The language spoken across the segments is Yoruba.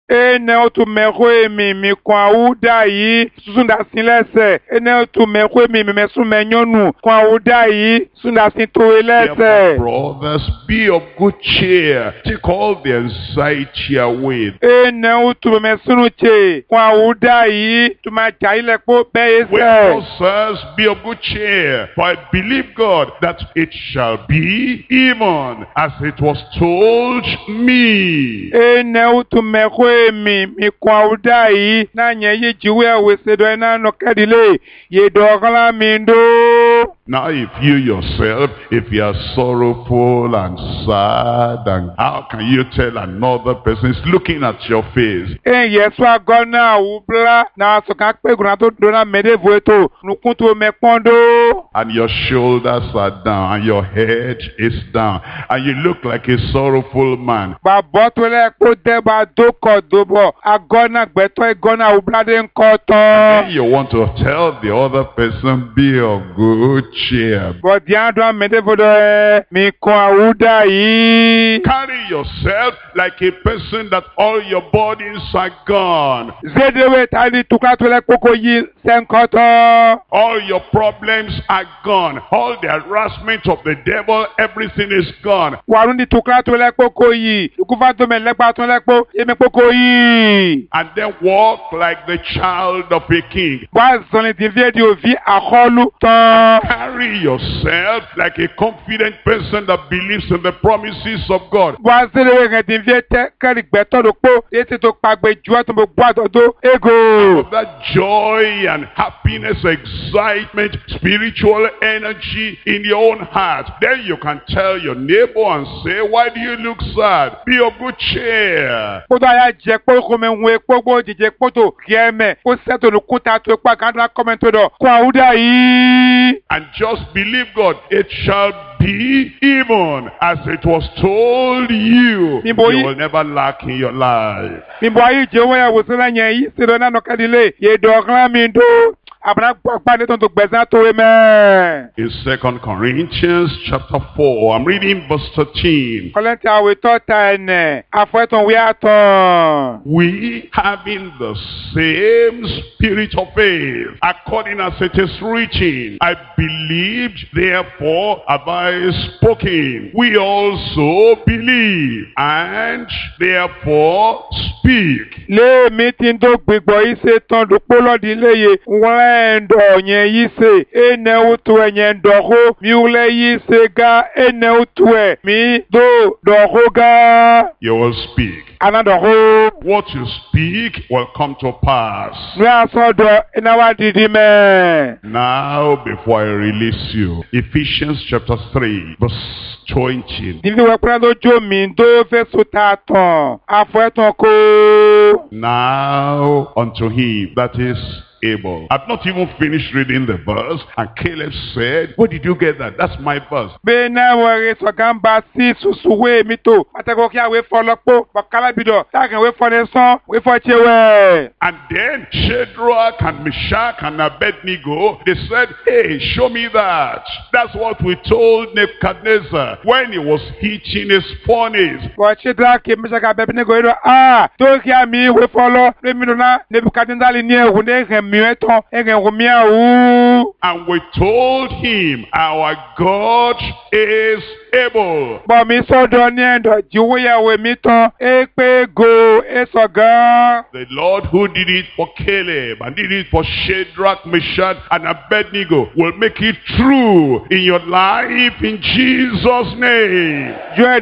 Ene otu mekwe mi kwa uda yi sunda sinlese. Ene otu mekwe mi mesu menyonu kwa uda yi sunda sintoelese. Therefore, brothers, be of good cheer. Take all the anxiety away. Ene otu mesunu che kwa uda yi tumajaile po beyese. Wherefore, sirs, be of good cheer. For I believe God that it shall be even as it was told me. Ene utu mekwe mi kwa uda yi na nye yi jiwe wesedo ena no kadile ye dogala mindo. Now if you yourself, if you are sorrowful and sad, and how can you tell another person is looking at your face? Yesu agona ubla na soka pe guna to dona medevo eto nukuntu mepondo. And your shoulders are down, and your head is down, and you look like a sorrowful man. Ba botwele ko deba doko dobo agona gbeto egona ubla de nkoto. And you want to tell the other person, be of good cheer. But the other medevo do mi kwa uda yi. Carry yourself like a person that all your bodies are gone. Zedewe tali tukatwele koko yi senkoto. All your problems are gone. All the harassment of the devil, everything is gone. Warundi tukatwele koko yi. Ukufato me lekpa to lekpo yeme koko yi. And then walk like the child of a king. Wa zoni divie di ovi akolu ton. Carry yourself like a confident person that believes in the promises of God. Wa zedewe nge divie te kari gbeto do po ese to pagbe juwa to mo gwa do ego. Of that joy and happiness, excitement, spiritual energy in your own heart. Then you can tell your neighbor and say, why do you look sad? Be of good cheer. Kodo aya je po ko me nwe pogo dije poto kieme ko seto no kuta to pa kan comment do kwa uda yi. And just believe God. It shall be even as it was told you. You will never lack in your life. Mimbo ayi je wo ya wo se la yen yi se do na no kadile ye do kan mi do. In 2 Corinthians chapter 4, I'm reading verse 13. We having the same spirit of faith, according as it is written, I believed, therefore have I spoken. We also believe, and therefore speak. Endo nye yise ene utu enye ndoho miule yise ga ene utue mi do doho ga. You will speak. Anadoho. What you speak will come to pass. Now, before I release you, Ephesians chapter 3, verse 20. Now unto him that is able. I've not even finished reading the verse, and Caleb said, where did you get that? That's my verse. And then Shadrach and Meshach and Abednego, they said, hey, show me that. That's what we told Nebuchadnezzar when he was heating his furnace. And we told him, our God is able. The Lord who did it for Caleb and did it for Shadrach, Meshach, and Abednego will make it true in your life in Jesus' name.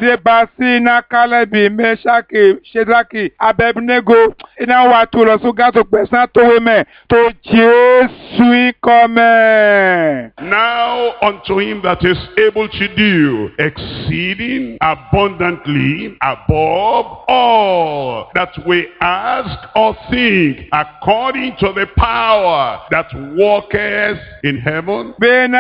Now unto him that is able to do exceeding abundantly above all that we ask or think, according to the power that worketh in heaven.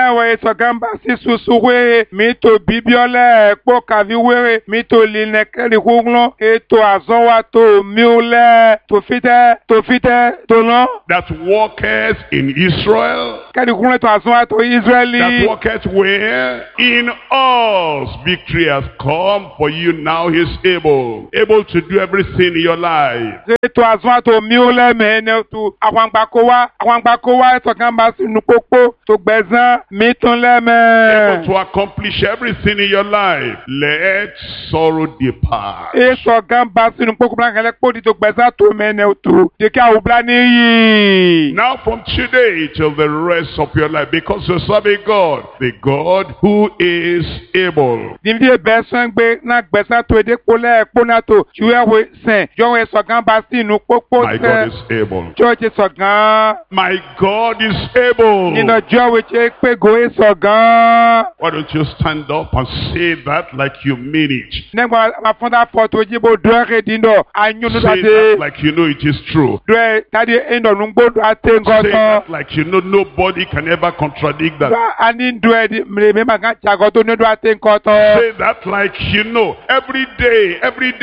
That worketh in Israel. That worketh where? In all. because victory has come for you now, he's able to do everything in your life. Ètò àzún àtò miúlẹ̀ mẹ́ẹ̀ẹ́nẹ́ tó àwọn àgbàkó wá ẹ̀tọ́ kan bá sínú pópó tó gbẹ̀zán mi tún lẹ́mẹ̀. Able to accomplish everything in your life. Let sorrow depart. Ètò kan bá sínú pópó blanket kpódi tó gbẹ̀zán tó mẹ́ẹ̀ẹ́nẹ́ tó dèkè àwùbá níyì. Now from today till the rest of your life, because you serve a God, the God who is able. Dìbí bẹ́sán gbé náà gbẹ̀sán tó èdè kpólẹ̀ kpónà tó ṣùwẹ̀wé sẹ̀ jọ̀wọ́ ètò kan bá sínú pópó My God is able. Jọ́ọ̀jì sọ̀gán. My God is able. Nínú jọ́ọ̀wé ṣe pé gòé sọ̀gán. Why don't you stand up and say that like you mean it? Nígbà àfọ̀dá fọ̀tò jíbo dúró dínú àyùnú Say tàdé. that like you know it is true. Dúró tàdé ẹ̀ńdọ̀ nùgbò àti Say ngọ́tọ̀. that like you know nobody can ever contradict that. Dúró àní dúró ẹ̀dí mìíràn màgá jàgọ́ tó ní dúró àti ngọ́tọ̀. Say that like you know every day,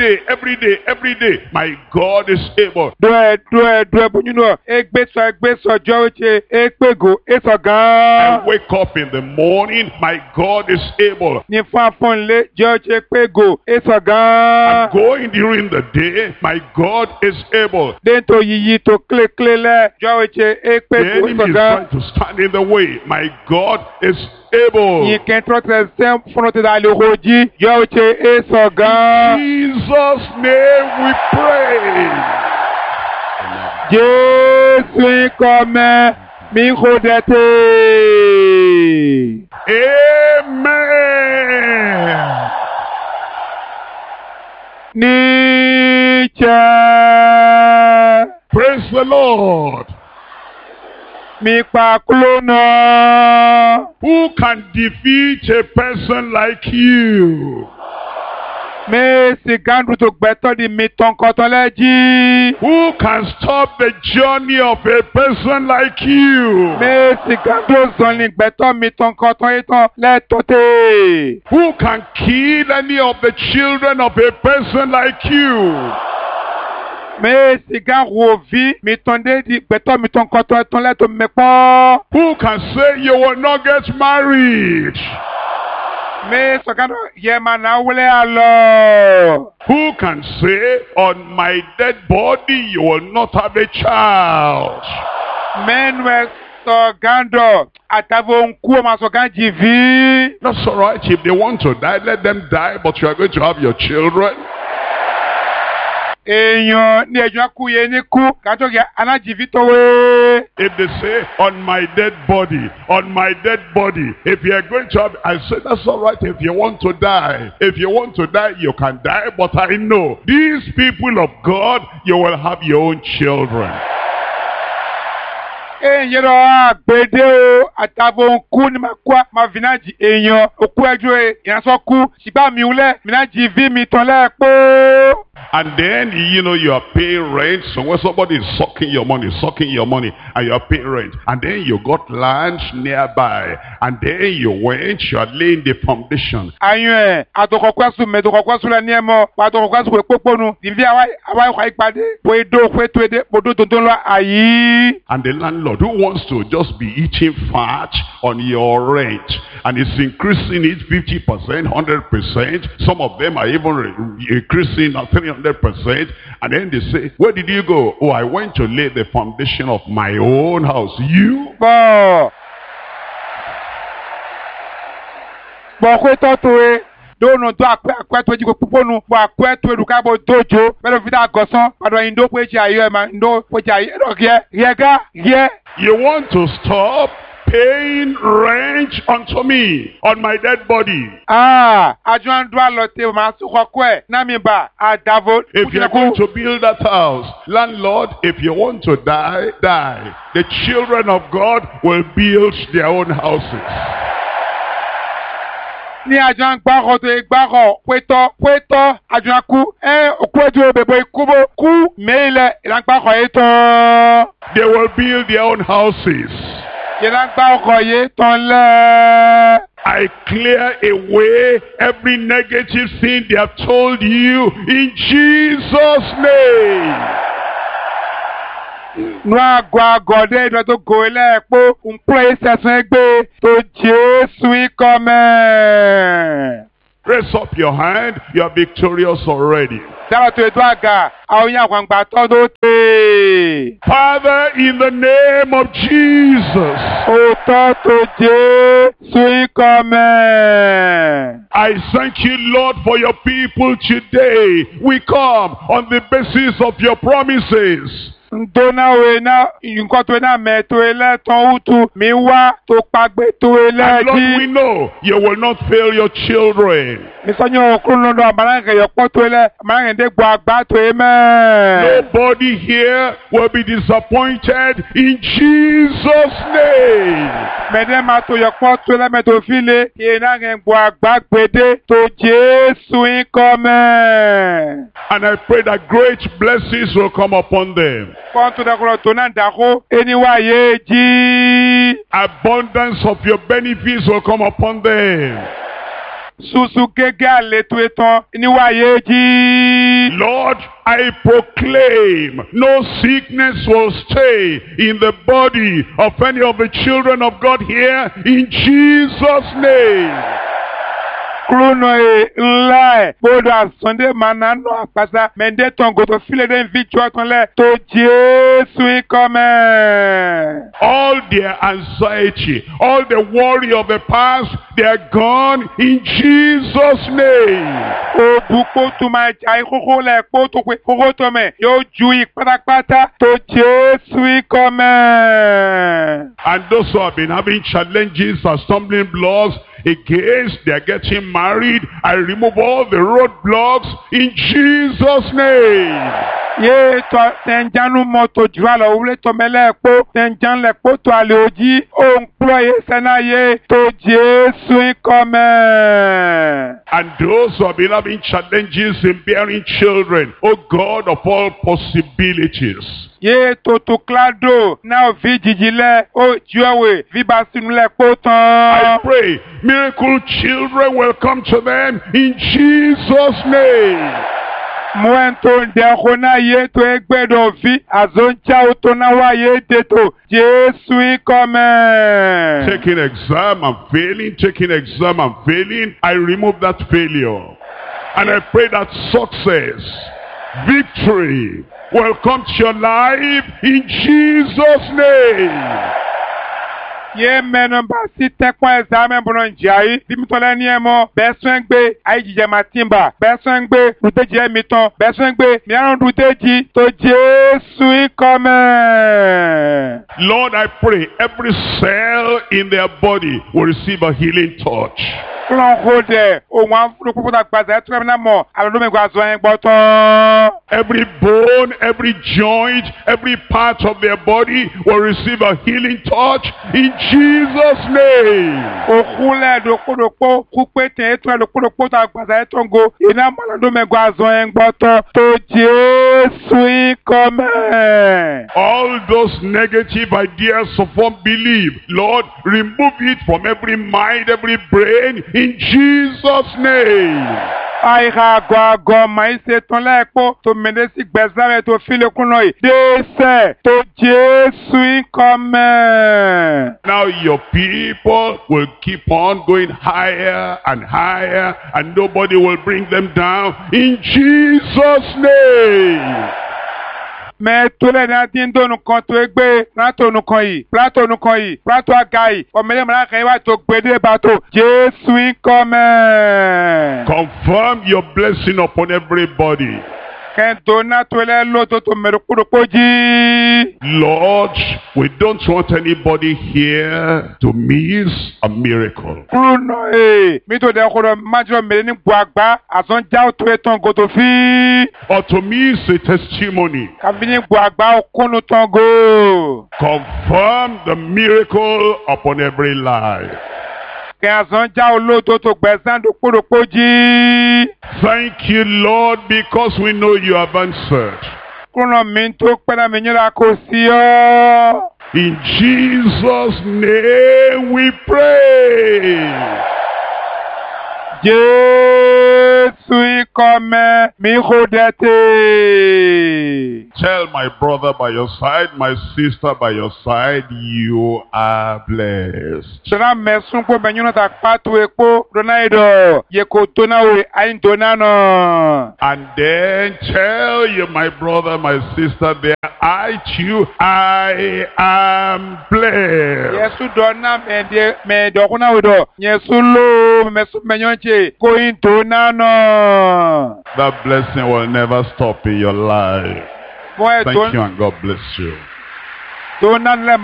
my God is able. Dúró bóyúnú ẹgbẹ́sọ̀ jọ́wọ́ ṣe ẹgbẹ́gò ẹ̀sọ̀gán. I wake up in the morning, my God is able. Ní fún afọ́nlé jọ́wọ́ ṣe ẹgbẹ́gò ẹ̀sọ̀gán. I'm going during the day, my God is able. Dentro yìí tó kílẹ̀kílẹ̀ lẹ̀ jọ́wọ́ ṣe The ẹgbẹ́gò enemy is ẹ̀sọ̀gán. trying to stand in the way. My God is able. Yìí kẹ́ńtrọ́ tẹ̀ sẹ́m fúnra tẹ̀ dàlẹ́ òjì jọ́wọ́ ṣe ẹ̀sọ̀gán. Jesus' name we pray. Jésù ikọ̀mẹ́ mi kò dẹ̀tẹ̀. Amen. Níjẹ́. Praise the Lord. Mi pa kúlónà. Who can defeat a person like you? Mèsì gàdú tó gbẹ́tọ́ di mi tọ̀nkọ̀tọ̀ lẹ́jì. Who can stop the journey of a person like you? Mèsì gàdú zọ̀nì gbẹ́tọ́ mi tọ̀nkọ̀tọ̀ yìí tán lẹ́tọ̀tẹ̀. Who can kill any of the children of a person like you? Mèsì gàdú vi mi tọ̀ndé di gbẹ́tọ́ mi tọ̀nkọ̀tọ̀ tán lẹ́tọ̀ mẹ́pọ̀. Who can say you will not get married? Mèsì gàdú yẹ ma na wúlẹ̀ àlọ́. Who can say on my dead body you will not have a child? Mẹ́nu sọ̀gándọ̀ àtàwọn nkú ọmọ sọ̀gáǹjì vi. That's all right. If they want to die, let them die, but you are going to have your children. Èèyàn ní ẹ̀jọ̀ kú yẹ ní kú kátó yẹ alájìví tó wé. If they say, on my dead body, if you are going to have, I say, that's all right. If you want to die, you can die. But I know, these people of God, you will have your own children. Èèyàn lọ àgbèdè o àtàwọn nkú ni ma vinaji èèyàn òkú ẹjọ́ ìyànsọ́ kú ṣùgbọ́n mi wúlẹ̀ vinaji vi mi tán lẹ́ẹ̀pọ̀. And then, you are paying rent. So when somebody is sucking your money, and you are paying rent. And then you got land nearby. And then you went, you are laying the foundation. Ayún àtọkọ̀kwẹ́sù mẹ́tọkọ̀kwẹ́sù lẹ́ ní ẹ̀mọ́ àtọkọ̀kwẹ́sù pé pópónu ìdí àwa ìwà ìpàdé pé dó pé tó èdè pòdó tó lọ àyí. And the landlord who wants to just be eating fat on your rent. And it's increasing it 50%, 100%. Some of them are even increasing 300%. And then they say, where did you go? Oh, I went to lay the foundation of my own house. You? Bọ̀ pé tọ́tù e dóònù tó àpẹ́ tó jíko púpọ̀nù bọ̀ àpẹ́ tó edùkábọ̀ tójó pẹ̀lú fìdá àgọ́sán padà ìndó pé ṣe àyè ẹ̀ma ìndó pé ṣe àyè ẹ̀dọ̀ yẹ. You want to stop paying rent unto me on my dead body. Àjọ àndó àlọ́tẹ̀ màá sọ̀kọ̀ ẹ̀ náà mi bà àdàbò. If you are going to build that house, landlord, if you want to die, die. The children of God will build their own houses. Ní àjọ àgbàkọ̀ tó gbàkọ̀ pétọ́ àjọ àkú òkú ẹjọ́ bèbè ikú bó kú mẹ́lẹ̀ ìlàngbàkọ̀ yìí tán. They will build their own houses. Ìlàngbàkọ̀ yìí tán lẹ́. I clear away every negative thing they have told you in Jesus' name. Nu àgọ̀dé ìdọ̀ tó gòó lẹ́ẹ̀pọ̀ ń pè é sẹ̀sùn ẹgbẹ́ tó Jésù ikọ̀ mẹ́. Raise up your hand. You are victorious already. Dábàá tó ètò àgà, àwọn yẹn àgbàǹgbà tọ́dọ̀ tè. Father, in the name of Jesus, Òótọ́ tó Jésù ìkọ́mẹ́. I thank you, Lord, for your people today. We come on the basis of your promises. Ndonawe na nǹkan tó náà mẹ́tò ẹlẹ́tàn útu mi wá tó pàgbé tó And Lord, we ẹlẹ́jì. know you will not fail your children. Mi sọ́yìn òkúrú lọ́dọ̀ àmàlàǹkà yọ̀pọ̀ tó ẹlẹ́ àmàlàǹkà dé gbọ́ àgbà tó ẹ mẹ́. Nobody here will be disappointed in Jesus' name. Mẹ́dẹ́ máa tó yọ̀pọ̀ tó ẹlẹ́ mẹ́tò fílẹ̀ yìí náà ń gbọ́ àgbà gbèdé tó Jésù ìkọ́mẹ́. And I pray that great blessings will come upon them. Kọ́ńtò dàkúrọ̀ tó náà dàkú ẹni wá yé jí. Abundance of your benefits will come upon them. Susu gẹ́gẹ́ àlétò ẹ̀tàn ẹni wá yé jí. Lord, I proclaim no sickness will stay in the body of any of the children of God here in Jesus' name. Kúrúnà ńlá ẹ̀ gbọ́dọ̀ àsọ̀ndé máa nánú àpàṣà mẹ́ndé tán gòtò fílẹ̀ dé fi jọ́ tán lẹ̀ tó Jésù ìkọ́mẹ́. All their anxiety, all the worry of the past, they are gone in Jesus' name. Òbú kótó máa jà ìkókó lẹ̀ kótó pé kókó tó mẹ́ yóò ju ìpátápátá tó Jésù ìkọ́mẹ́. And those who have been having challenges and stumbling blocks against their getting married, I remove all the roadblocks in Jesus' name. Yé tọ́ tẹ̀njánu mọ́tò jù àlọ́ wúlé tọ́mẹ́lẹ́ pọ́ tẹ̀nján lẹ̀ pọ́ tó àlè òjì òun kúrò yé sẹ́nà yé tó Jésù ìkọ́mẹ́. And those who have been having challenges in bearing children, oh God of all possibilities, Yé toto klado náà fi jìjìlẹ̀ ó juẹ̀wé fi bá sínú lẹ̀ pọ́ I tán. pray miracle children will come to them in Jesus' name. Mwento ndeko na yetu egbedo vi azoncha utona wa yeteto Jesu ikome. Taking exam and failing, taking exam and failing, I remove that failure. And I pray that success, victory will come to your life in Jesus' name. Ye menon ba si tekwa examen bonon jayi bimitole ni emo besoin gbe ayijije matimba besoin gbe ruteji miton besoin gbe miaron ruteji to Jesu ikome. Lord, I pray every cell in their body will receive a healing touch. Every bone, every joint, every part of their body will receive a healing touch in Jesus' name. All those negative ideas of unbelief, Lord, remove it from every mind, every brain, in Jesus' name. Aïra go maïse ton lèpo to menesi gbezare to file kunoi dese to Jesu comme. Now your people will keep on going higher and higher, and nobody will bring them down in Jesus' name. Mais tous les natins nous compte egbe plateau nous koi plateau agai o mele mala kai wa to gbede bateau Jésus comme. Confirm your blessing upon everybody. Lord, we don't want anybody here to miss a miracle. Or to miss a testimony. Confirm the miracle upon every life. Thank you, Lord, because we know you have answered. In Jesus' name we pray. Yes. Yesu ikome mihodete. Tell my brother by your side, my sister by your side, you are blessed. Shana mesun ko benyuno ta patu epo donaido yeko tonawe ain donano. And then tell you, my brother, my sister, there, I too, I am blessed. Yesu dona me dokuna wedo. Yesu lo mesu benyonche ko in donano. That blessing will never stop in your life. Thank you and God bless you. How many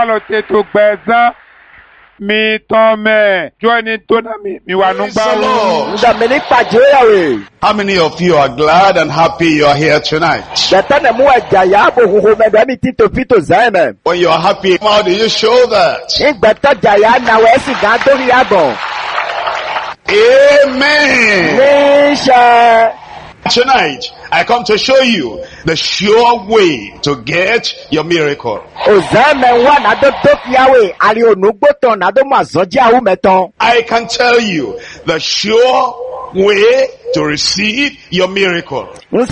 of you are glad and happy you are here tonight? When you are happy, how do you show that? Amen. Tonight, I come to show you the sure way to get your miracle. I can tell you the sure way to receive your miracle. And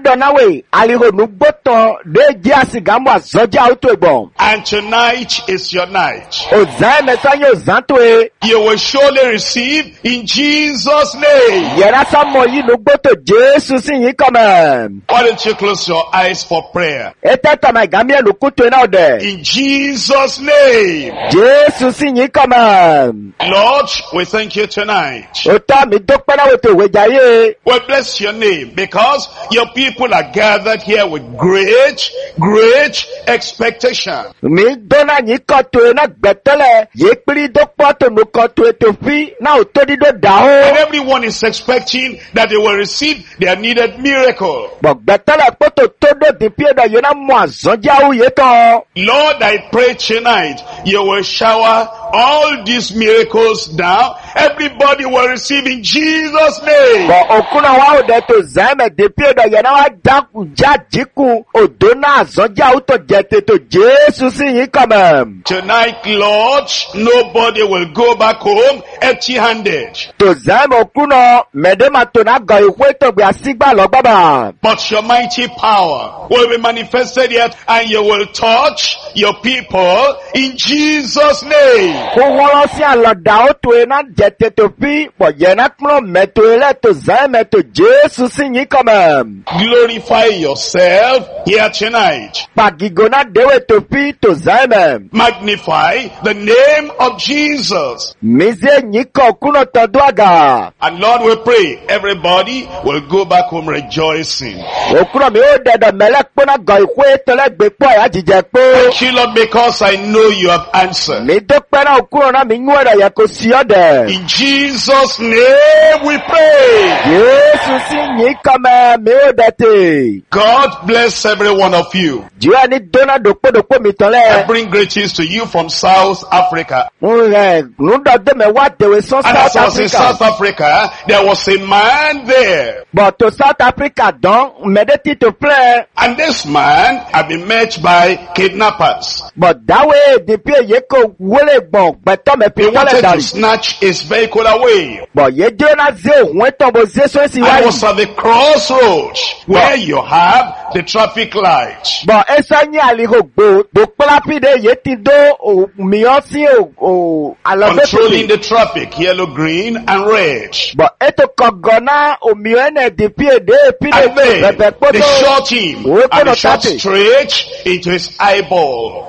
tonight is your night. You will surely receive in Jesus' name. Why don't you close your eyes for prayer? In Jesus' name. Lord, we thank you tonight. We bless your name because your people are gathered here with great expectation. And everyone is expecting that they will receive their needed miracle. Lord, I pray tonight you will shower all these miracles down. Everybody will receive in Jesus' name. Tonight, Lord, nobody will go back home empty-handed. But your mighty power will be manifested yet, and you will touch your people in Jesus' name. Glorify yourself here tonight. Magnify the name of Jesus. And Lord, we pray everybody will go back home rejoicing. Thank you, Lord, because I know you have answered. In Jesus' name we pray. God bless every one of you. I bring greetings to you from South Africa. And as I was in South Africa, there was a man there. And this man had been met by kidnappers. They wanted to snatch his vehicle away. I was at the crossroads where you have the traffic light. Controlling the traffic, yellow, green, and red. And then they shot him, and they shot straight into his eyeball.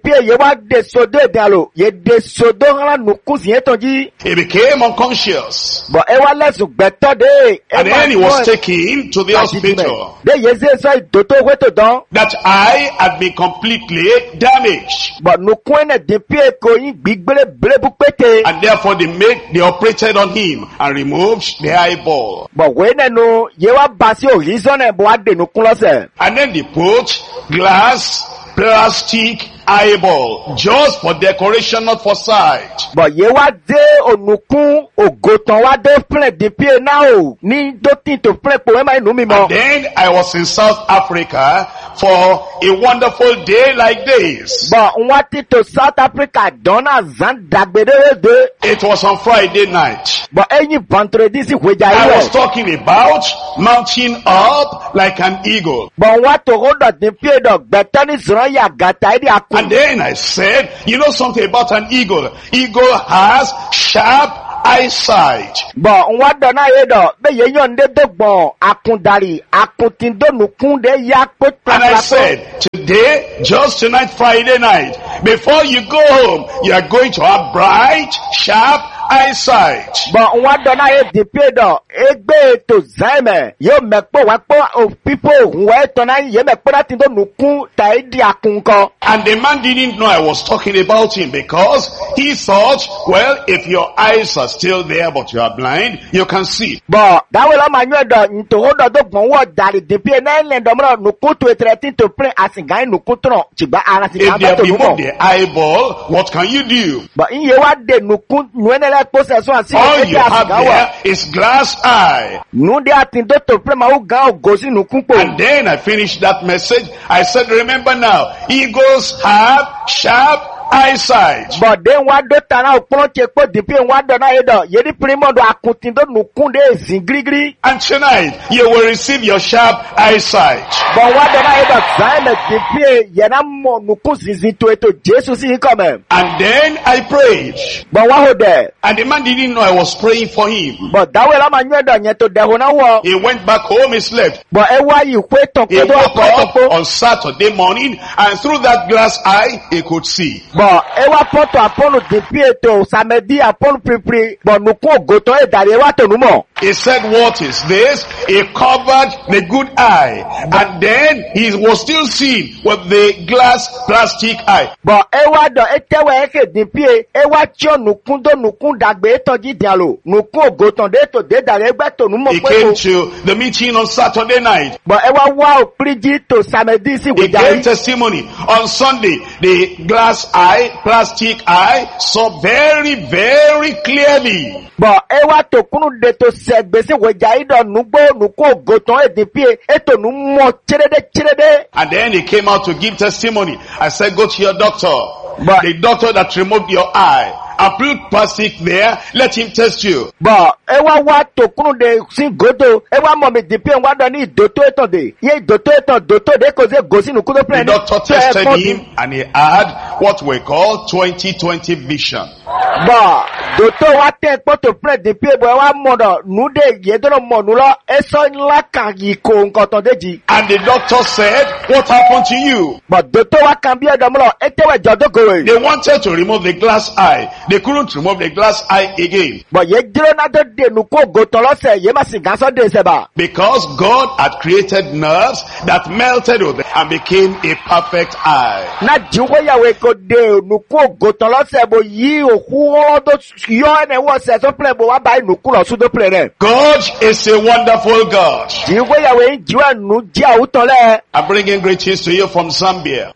He became unconscious. And then he was taken to the hospital. That eye had been completely damaged. And therefore they operated on him and removed the eyeball. And then they put glass, plastic, eyeball, just for decoration, not for sight. But ye wa de onukun ogotan wa de plan de pie now. Ni dotin to plan po ema inu mi mo. Then I was in South Africa for a wonderful day like this. But nwati to South Africa dona zan dagbede de. It was on Friday night. But any vendredi si weja I ile. was talking about mounting up like an eagle. But what to hold the pie dog betani zran ya gata idi akun. And then I said, you know something about an eagle? Eagle has sharp eyesight. But what dona ye do be ye yon de dogbon akundari akuntindo nukun de ya put. And I said, today, just tonight, Friday night, before you go home, you are going to have bright, sharp eyesight. But what dona ye the pie do egbe to zeme yo mekpo wakpo of people who were tonight ye mekpo that tindo nukun ta idi akunko. And the man didn't know I was talking about him because he thought, well, if your eyes are still there but you are blind, you can see. But that will manuel do to hold the dog one dari the pie na le do mo nukun to threaten to play asingan nukun tron chiba ara If they singan have to numo. removed the eyeball, what can you do? But in ye wa de nukun nuenele possession asi All e you have there is glass eye. nu de atindo to play ma u gan ogosi nukun po. And then I finished that message. I said, remember now, eagles have sharp eyesight. But then what do tana opon chepo dipi what do na edo ye di primo do akuntindo nukun de zingrigri. And tonight, you will receive your sharp eyesight. But what do na edo zaime dipi ye na mo nukun zizito eto Jesu si come. And then I prayed. But what ho there? And the man didn't know I was praying for him. But that will manuel do nye to de ho na wo. He went back home, he slept. But e wa yi kwe ton He ko do woke up ko. on Saturday morning, and through that glass eye, he could see. But e wa poto aponu dipi eto samedi aponu pripri but nukun ogoto e dari e wa to numo. He said, what is this? He covered the good eye. And then he was still seeing with the glass plastic eye. But e wa do e tewe eke dipi e wa chio nukun do nukun dagbe eto jidialo. Nukun ogoton de to de dari egbe to numo He pe came o. to the meeting on Saturday night. But e wa opriji to samedi si He gave wejari. testimony. On Sunday, the glass eye, plastic eye, saw very, very clearly. But e wa to kunu de to segbe si wejari do nugbo nukun ogoton e dipi eto numo cherede. And then he came out to give testimony. I said, go to your doctor. But The doctor that removed your eye. I put plastic there. Let him test you. but e wa to kunu de si godo e wa mo mi dipi wa do ni doto eto de ye doto de ko se go sinu kudo The plan. doctor tested him and he had what we call 20/20 vision. But doto wa te to plan dipi bo wa mo do nu de ye do mo nu lo e so nla kan yi ko nkan ton deji. And the doctor said, what happened to you? But doto wa kan bi e do mo lo e te we jodo go we. They wanted to remove the glass eye. They couldn't remove the glass eye again. But ye jiro na do de nu ko go ton lo se ye ma sin gan so de se ba. Because God had created nerves that melted with it and became a perfect eye. Na jiwo ya we ko de nu ko go ton lo se bo yi oku o do yo ene wo se so plan bo wa ba nu ku lo su do plan re. God is a wonderful God. Jiwo ya we jiwa nu ji awuton le. I'm bringing greetings to you from Zambia.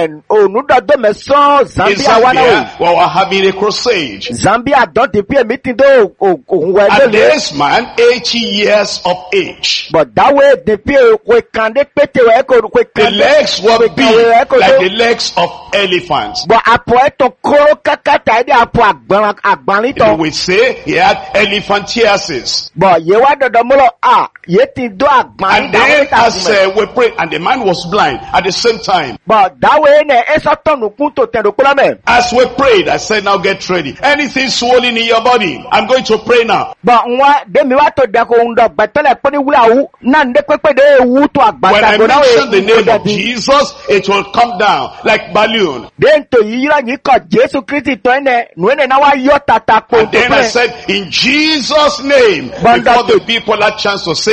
Nu do do me so In Zambia wa na Zambia, we were having a crusade. Zambia don the pay meeting do ohun we And do. this man, 80 years of age. But that way the pay we can de pete we ko we The can. legs were big, like the legs of elephants. But apo eto koro kakata ide apo agbanrin You to. would say he had elephantiasis. But ye wa dodo mo lo ye ti do agbanrin And then ta as we prayed, and the man was blind at the same time. But that way ne eso tonu kun to ten do kula me. As we prayed, I said, now get ready. Anything swollen in your body, I'm going to pray now. But nwa de mi wa to de ko ndo betole pe ni wula wu na nde pepe de wu to When I agbata go na mention the name of we. Jesus, it will come down like balloon. Den to yira ni ko Jesu Kristi to ene nu ene na wa yo tata ko And to then I pe. said, in Jesus' name, But before that- the people had chance to say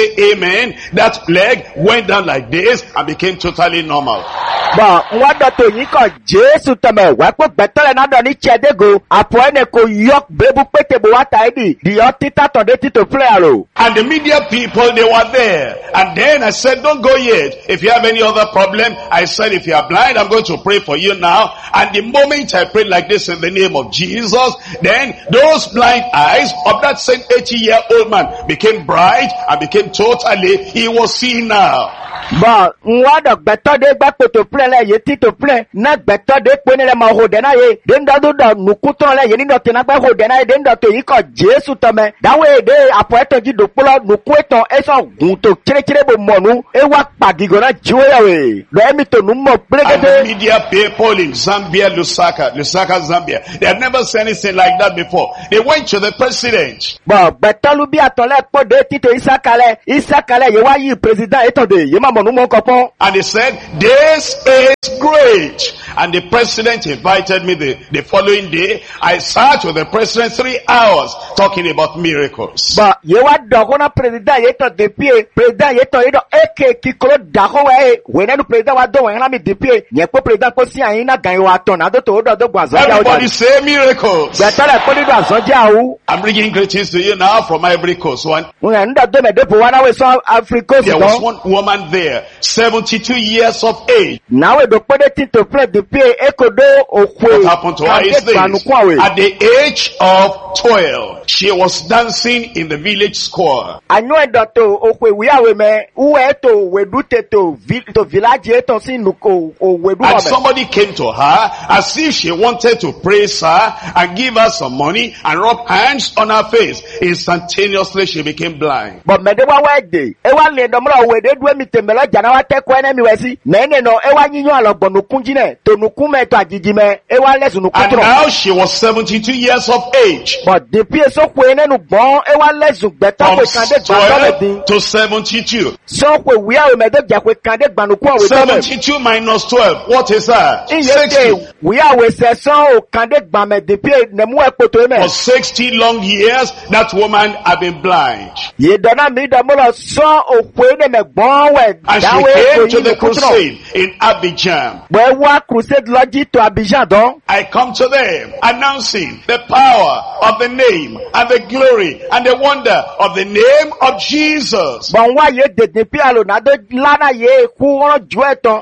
say amen, that leg went down like this and became totally normal. Bon, mwado to yiko Jesu tome wepo betole nado ni chedego apoene ko yok bebu pete bo wata edi di otita to de tito plero. And the media people, they were there. And then I said, don't go yet. If you have any other problem, I said, if you are blind, I'm going to pray for you now. And the moment I prayed like this in the name of Jesus, then those blind eyes of that same 80-year-old man became bright and became totally, he was seeing now. Bon, mwado beto de gbapo to plele ye tito ple na beto de pone le ma hodena ye den do nukuton le ye ni do tinagbe hodena ye den do to yiko Jesu tome dawe de apoeto ji do polo nukueton eso gun to kire bo monu e wa pagigo na jiwe we lo emi to nu mo And plegede. the media people in Zambia, Lusaka, Zambia, they had never seen anything like that before. They went to the president. Bon, beto lu bi atole po de tito isakale ye wa yi president eto de ye ma monu mo kopon. And he said, this is great. And the president invited me the following day. I sat with the president 3 hours talking about miracles. Bon, ye wa dogo na president yeto de pie, president yeto yedo eke kikolo dago we na president wa do we na mi de pie, ye po president ko si ayin na gan wa ton na do to do gwazo ja o. Everybody say miracles. Betole ko ni do azo ja o. I'm bringing greetings to you now from Ivory Coast. We ndo do me de po wana we so Africa There was one woman there, 72 years of age. na we do po de tito play de pie ekodo okwe. What happened to her is this. At the age of 12, she was dancing in the village square. Anyo ndo to okwe wi awe me uwe to we do to village eto sin nuko o we do And me. somebody came to her as if she wanted to praise her and give her some money and rub hands on her face. Instantaneously she became blind. But me de wa wede e wa le domro we de du mi tembelo jana wa te ko na mi wesi me ne no e wa nyinyo alogbo nukun jine to nukun me to ajiji me e wa lesu nukun And tro. now she was 72 years of age. But the pie so ko ene nu gbon e wa lesu gbeta From we kan de gba le din 12 to 72. so ko wi awe me de ja ko kan de gba nukun awe to me 72 minus 12. What is that? iye 60. ke wi awe se so o kan de gba me de pie ne mu e poto me For 60 long years, that woman had been blind. ye dona mi do mo so o ko ene me gbon we And she dawe came to ko the yin crusade crusade in Abidjan. we wa crusade logi to Abidjan don. I come to them announcing the power of the name and the glory and the wonder of the name of Jesus. Bon wa ye de pi alo na do lana ye ku ron ju eton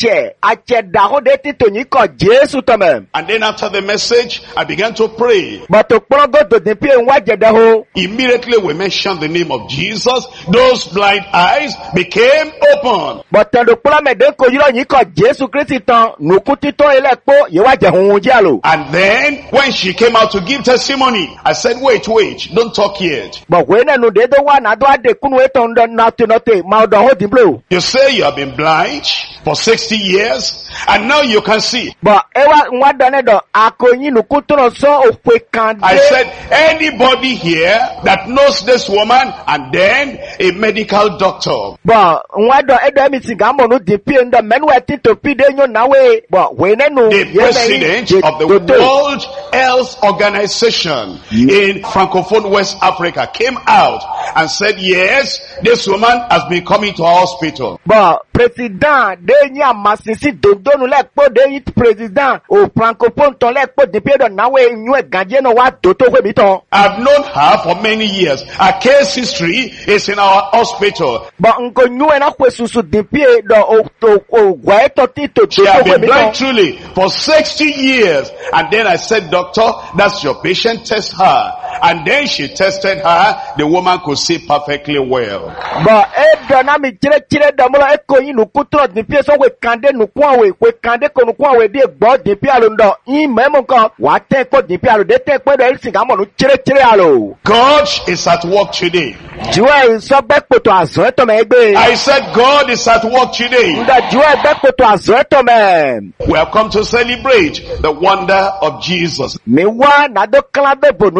ache da ho de ti to ni ko Jesu to me. And then after the message, I began to pray. But to progo do de pi wa je da ho. Immediately we mentioned the name of Jesus. Those blind eyes became open. But to pro me de ko yiro ni ko Jesu Christ ton nu ku ti to ile po ye wa je hun je alo. And then when she came out to give testimony, I said, wait, don't talk yet. But when no de do wa na do ade kunu eton do na to note ma do ho di blow. You say you have been blind for 60 years and now you can see. But e wa do ne do akoyin nu ku to so o pe kan de. I said, anybody here that knows this woman and then a medical doctor. But wa do e do mi singa mo no de pi ndo men wa ti to pi de nyo na we. But when no The president of the World Health Organization in Francophone West Africa came out and said, yes, this woman has been coming to our hospital. But president de nya masisi dondonu le po de president o francophone ton le po de pedo na we nyu e ganje no wa do to we mi ton. I've known her for many years. Her case history is in our hospital. But nko nyu e na kwesusu de pie do o gwa to ti to She to had we been mi blind ton. truly for 60 years. And then I said, doctor, that's your patient, test her. And then she tested her. The woman could see perfectly well. But e do na mi chire do mo e ko yin nu kutro de pie so we kande nu kwa we kande ko nu kwa we de gbo de pie alo ndo yin memo kan wa te ko de pie alo de te pe do e singa mo nu chire alo. God is at work today. Juwe so be poto azo to me gbe. I said God is at work today. Nda juwe be poto azo to me. We have come to celebrate the wonder of Jesus. Me wa na do kala be bonu ja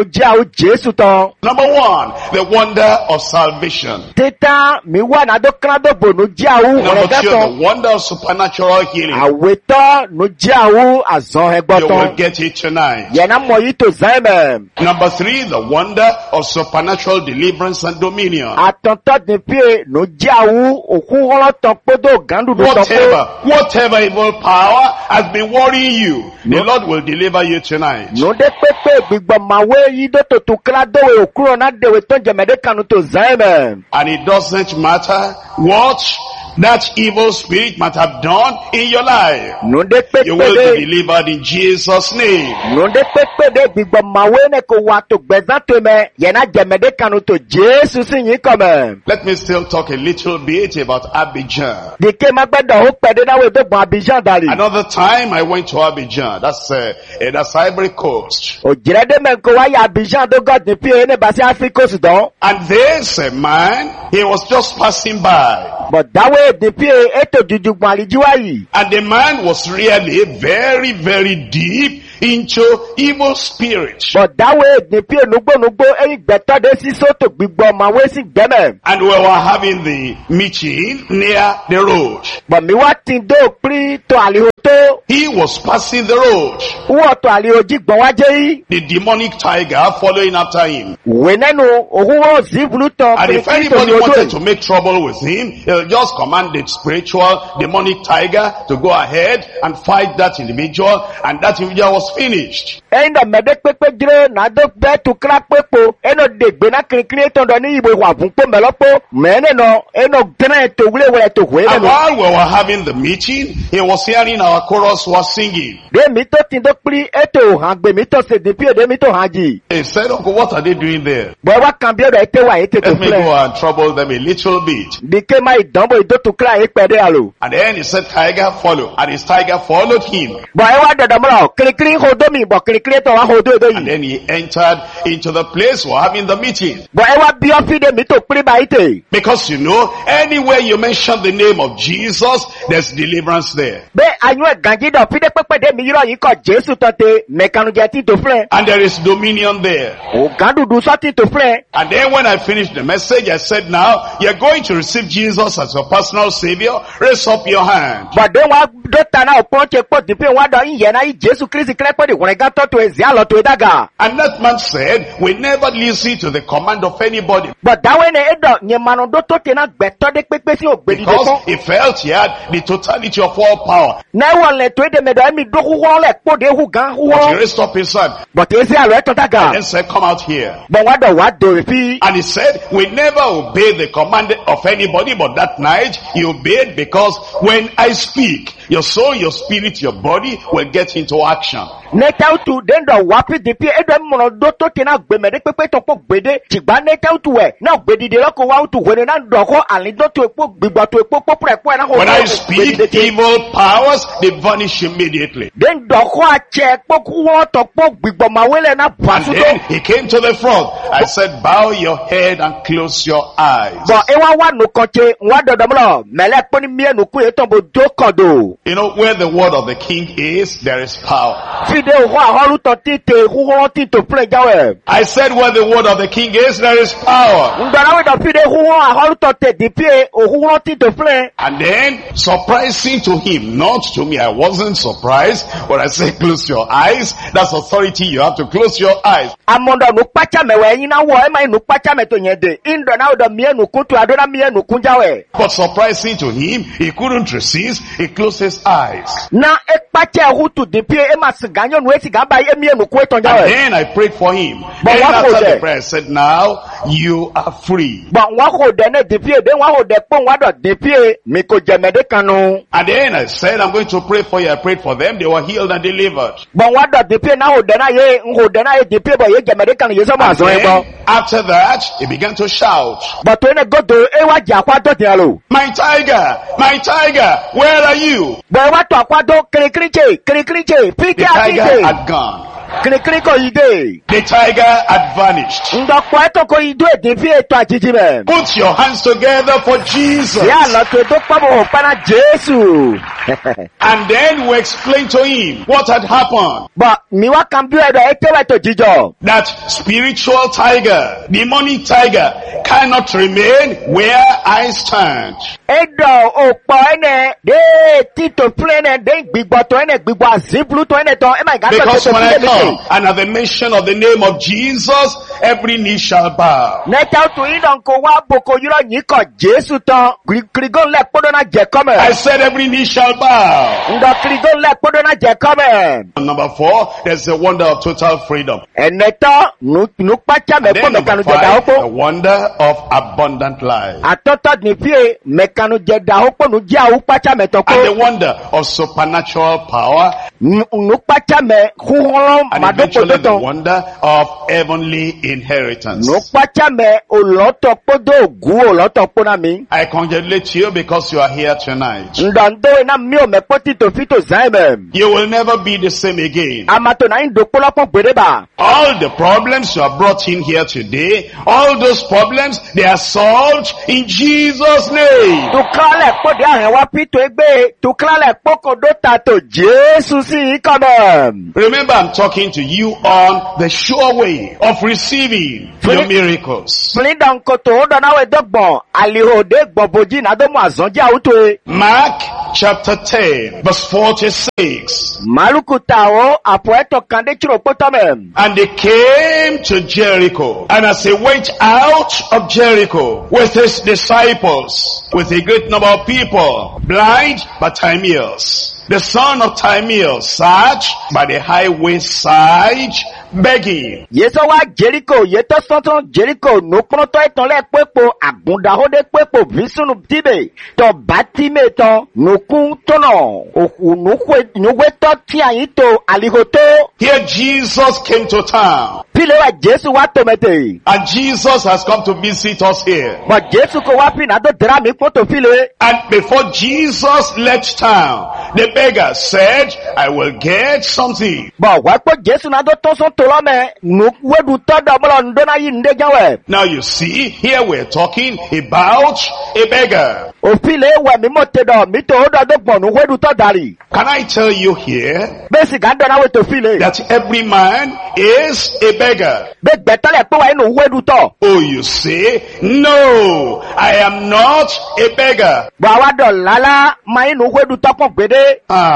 Jésus tán. Number one, the wonder of salvation. Títà mi wà nádó kánádó bò nù jẹ́ àwù Number ọ̀rẹ́gá two, tán. the wonder of supernatural healing. Àwètọ́ nù jẹ́ àwù àzán ẹgbọ́ You will tán. get it tonight. Yẹ̀nà mọ̀ yìí tó zẹ́mẹ̀. Number three, the wonder of supernatural deliverance and dominion. Àtọ̀ntọ́ ní pé nù jẹ́ àwù òkú ọlọ́tàn kpódò gàndùdù tán kó. Whatever evil power has been worrying you, the Lord will deliver you tonight. Nù dé pépé gbígbọ́ màwé yìí dó tòtù kíládówé òkúrò náà dèwé tó jẹ̀mẹ̀dé kanu tó zẹ́mẹ̀. And it doesn't matter what that evil spirit might have done in your life. Nù dé You pépé will be dé. delivered in Jesus' name. Nù dé pépé dé gbígbọ́ màwé ní kò wà tó gbẹ̀zán tó mẹ́. Yẹ̀nà jẹ̀mẹ̀dé kanu tó Jésù sì yín kọ̀ mẹ́. Let me still talk a little bit about Abidjan. Dìké má gbẹ́dọ̀ ó pẹ̀dé náà wò tó gbọ́n Abidjan dàrí. Another time I went to Abidjan. That's Ivory Coast. Òjìrẹ́dé mẹ́ kó wáyé Abidjan tó gọ́ ní pé ní bàtí Áfíríkà dán. And there's a man, he was just passing by. Bọ̀ dáwé ní pé ètò jùjùgbọ̀n àlìjíwá yìí. And the man was really very, very deep into evil spirits. Bọ̀ dáwé ní pé nugbónugbó ẹ̀yìn gbẹ̀tọ́dé sí sótò gbígbọ́ màwé sí gbẹ́mẹ̀. And we were having the meeting near the road. Bọ̀ mi wá ti dó pírí tó àlìhò tó. He was passing the road. Wọ́n tó àlìhò jí gbọ̀n wájé yìí. The demonic tiger following after him. Wé nẹ́nu òhun wọ́n sí ìbúlú tán And if pírí tó ní anybody odò wanted yìí. to make trouble with him, he'll just command the spiritual demonic tiger to go ahead and fight that individual, and that individual was finished. Ẹyin dọ̀ mẹ́dẹ́ pépé jíré nàdó bẹ́ẹ̀ tó kíra pépo ẹnu dègbé náà kirikiri tó ń dọ̀ ní ìbò ìwà fún pé mẹ́lọ́pọ̀ mẹ́rin nọ ẹnu gẹ́nẹ́ tó wúlé wẹ̀rẹ̀ tó wé And nínú. while we were having the meeting, he was hearing our chorus was singing. Dé mi tó ti dó pírí ètò hàn gbé mi tó ṣe dìpí èdè mi tó hàn jì. He said, Uncle, what are they doing there? Bọ̀ wá kan bí ọ̀dọ̀ ètè wà ètè tó Let me go filẹ̀. and trouble them a little bit. Dìké má ìdánwò ìdó tó kíra yìí pẹ̀dé àlò. And then he said, tiger follow. And his tiger followed him. Bọ̀ ẹ wá dọ̀dọ̀ mọ́lọ̀ kirikiri hodó mi bọ̀ kirikiri tó wá hodó èdè And yìí. then he entered into the place we're having the meeting. Bọ̀ ẹ wá bí ọ́fíìdè mi tó pírí báyìí tè. Because you know, anywhere you mention the name of Jesus, there's deliverance there. Bẹ́ẹ̀ àyún ẹ̀gànjí dọ̀ fídé pépédé mi yírọ̀ yìí kọ̀ Jésù tán te mẹ̀kanujẹ tí tó filẹ̀. And there is dominion there. Ògàndùdù sọ́tì tó filẹ̀. And then when I finished the message, I said, now, you're going to receive Jesus as your personal savior. Raise up your hand. Bọ̀dé wọn dọ́tà náà pọ́n ṣe pọ̀ dìpé wọn dọ̀ ìyẹn náà Jésù Kristi kílẹ̀ pọ̀ dìwọ̀n ẹ̀gá tọ́tù ẹ̀zí àlọ́ tó dàgà. And that man said, we never listen to the command of anybody. Bọ̀dáwé ni ẹ̀dọ̀ yẹn manu dó tó tẹ̀ náà gbẹ̀tọ́ dé pépé sí ògbèdìdè Because tán. he felt he had the totality of all power. Náà wọ̀ lẹ̀ tó ẹ̀dẹ̀ mẹ̀dọ̀ ẹ̀mí dó húwọ́ lẹ̀ kpóde hú gan But he húwọ́. raised up his hand Bọ̀tẹ̀ ẹ̀sẹ̀ àlọ́ ẹ̀tọ́ dàgà. and said, come out here. Bọ̀ wọ́n dọ̀ wá dòrè fi. And he said, we never obey the command of anybody, but that night he obeyed because when I speak, your soul, your spirit, your body will get into action. Nẹ́tẹ́wùtù dẹ́ndọ̀ wá fi dìpé ẹ̀dọ̀ mọ̀nà dó tó tẹ̀ náà gbẹ̀mẹ̀dẹ́ pépé tó pọ̀ gbèdé. Tìgbà nẹ́tẹ́wùtù wẹ̀ náà gbèdìdè lọ́kọ̀ wá wùtù wẹ̀rẹ̀ náà dọ̀kọ́ àlídọ́ tó epo gbìgbà tó epo pọ́pọ̀ ẹ̀kọ́ ẹ̀ náà When I speak, evil powers, they vanish immediately. dẹ́ndọ̀kọ́ àtsẹ̀ kpọ́kú wọ́n tọ̀ pọ̀ gbìgbọ̀ màwélẹ̀ náà And bàtútó. then he came to the front. I said, bow your head and close your eyes. Bọ̀ ewa wa nukọ̀tse wa dọ̀dọ̀mọlọ mẹlẹ kpọ́ni miẹ nuku yẹ tọ̀ bó do kọ̀ do. You know, where the word of the king is, there is power. Fide o hɔ ahɔlu tɔ tite huhɔlɔ tito plɛ jawɛ. I said, where the word of the king is, there is power. Ngbanawe dɔ fide huhɔlɔ ahɔlu tɔ te dipie o huhɔlɔ tito plɛ. And then, surprising to him, not to me, I wasn't surprised. When I say close your eyes, that's authority, you have to close your eyes. Amɔdɔ nu kpatsa mɛ wɛ yina wɔ ema yi nu kpatsa mɛ to nye de. Indɔnawo dɔ miɛ nukun to adona miɛ nukun jawɛ. But surprising to him, he couldn't resist, he closed his eyes. Na ekpatsa hutu dipie ema siga nyɔnu esiga ba ye miɛ nukun etɔn And jawɛ. then I prayed for him. But Then what after was the it? prayer, I said, now you are free. Bɔn wa ko dɛ ne dipie de wa ko dɛ kpɔn wa dɔ dipie mi ko jɛmɛ de kanu. And then I said, I'm going to pray for you. I prayed for them. They were healed and delivered. Bɔn wa dɔ dipie na ko dɛ na ye ko dɛ na ye dipie bɔ ye jɛmɛ de kanu ye sɔmɔ And azɔn ye bɔ. then, after that, he began to shout, Bɔtɔ ne godo e wa jɛ akɔ dɔ tiɲɛ lo. my tiger, where are you? Bɔn e wa tɔ akɔ dɔ kirikiri tse The piki a tiger tse. had gone. Kirikiri ko ide. The tiger had vanished. Ndokwa eto ko idu edinfi eto ajiji me. Put your hands together for Jesus. Ya lo to do pamo pana Jesu. And then we explain to him what had happened. But mi wa kan bi edo etewe to jijo. That spiritual tiger, demonic tiger, cannot remain where I stand. Edo opo ene de tito plene de gbigbo to ene gbigbo aziblu to ene to e my God. Because when I come and at the mention of the name of Jesus, every knee shall bow. Neta to idon ko wa boko yuro yin ko Jesu ton krigon le podo na je come. I said every knee shall bow. Ndo krigon le podo na je come. Number 4, there's the wonder of total freedom. Eneta nu pacha me Then ko number mekanu je da 5, the opo. wonder of abundant life. Atoto ni pie mekanu je da opo nu je awu pacha me to ko. And the wonder of supernatural power. Nu pacha me huholo And madoko eventually the to. wonder of heavenly inheritance. Nu pacha me oloto podo gu oloto pona mi. I congratulate you because you are here tonight. Ndando na mi o me poti to fito zaime. You will never be the same again. Amato na ndo polopo gbedeba. All the problems you have brought in here today, all those problems, they are solved in Jesus' name. Tuklale po de ahen wa pito egbe. Tuklale po ko do tato Jesu si come. Remember, I'm talking to you on the sure way of receiving your miracles. Flindan ko to do na we dogbon. Aliho de gboboji na do mo azonji awuto. Mark chapter 10, verse 46. Maluku tawo apo eto kande chiro potame. And they came to Jericho. And as he went out of Jericho with his disciples, with a great number of people, blind Bartimaeus, the son of Timaeus, sat by the highway side begging. Yeso wa Jericho, yeto sonton Jericho, no proto eton le pepo, agunda hode pepo, visunu tibe, to batime ton, no kun tono, no to tianito, alihoto. Here Jesus came to town. Pile wa Jesu wa tomete. And Jesus has come to visit us here. But Jesu ko wa pinado drami poto pile. And before Jesus left town, the beggar said, I will get something. But wa po Jesu na do ton son tolome, no wedu todo molo ndona yi nde jawe. Now you see, here we're talking about a beggar. O pile wa mi mote do, mi to odo do gbon no wedu to dari. Can I tell you here Besi gando na we to pile. that every man is a beggar? Be betale po wa inu wedu to. Oh, you say, no, I am not a beggar. Wa wa do lala, ma inu wedu to pon gbede.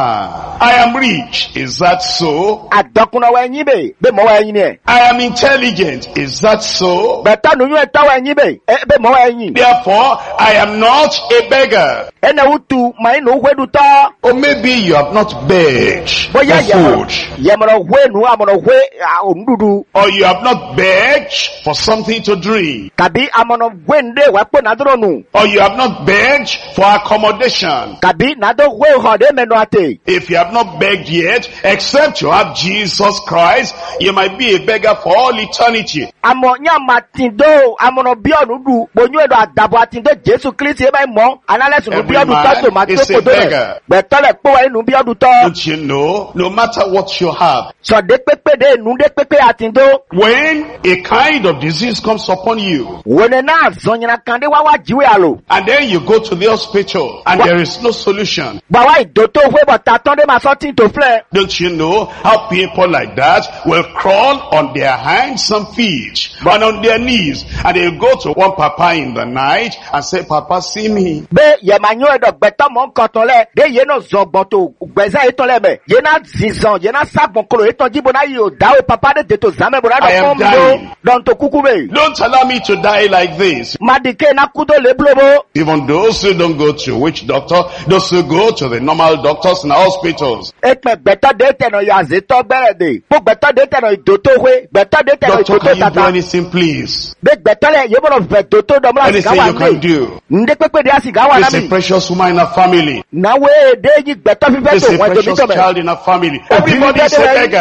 I am rich. Is that so? Adokuna wa yin be mo wa yin ni. I am intelligent. Is that so? Beta nu yu eta wa yin be mo wa yin. Therefore, I am not a beggar. Ene utu ma inu wedu to. Or maybe you have not begged Boya for food. Yemoro we nu amono we ondudu. Or you have not begged for something to drink. Kabi amono we nde wa po na dro nu. Or you have not begged for accommodation. Kabi na do we ho de meno ate. If you have not begged yet, except you have Jesus Christ, you might be a beggar for all eternity. Amo nya matindo amono bi onudu bonyu edo adabo atindo Jesu Christ e ba mo analysis nu bi odu to so ma to is a ko do. beggar. Betale po wa inu bi odu to. Don't you know, no matter what you have, So de pepe de nu de pepe atindo. when a kind of disease comes upon you, Wene na zonyina kande wa jiwe alo. and then you go to the hospital, and there is no solution, Ba wa idoto we but atonde ma something to flare. don't you know how people like that will crawl on their hands and feet, and on their knees, and they'll go to one papa in the night and say, Papa, see me. Be ye manyo edo beto mon koton le de ye no zogbon to gbeza eton le me ye na zizan ye na sagbon kolo eton jibo na yi o dawe papa de to zame bo na I am do dying. don to kuku be Don't allow me to die like this. madike na kudo le blobo. Even those who don't go to witch doctor, those who go to the normal doctors in hospitals, Ekpe beto de teno ya zeto bere de po beto de teno idoto we beto de teno doctor, idoto can you do tata anything, please? be beto le ye bo be doto do mla Anything siga wa you can me do. nde pepe de asiga wa na It's a mi precious woman in a family. na we de yi beto fi It's beto a wa precious to mi to me child in a family. Everybody is a beggar.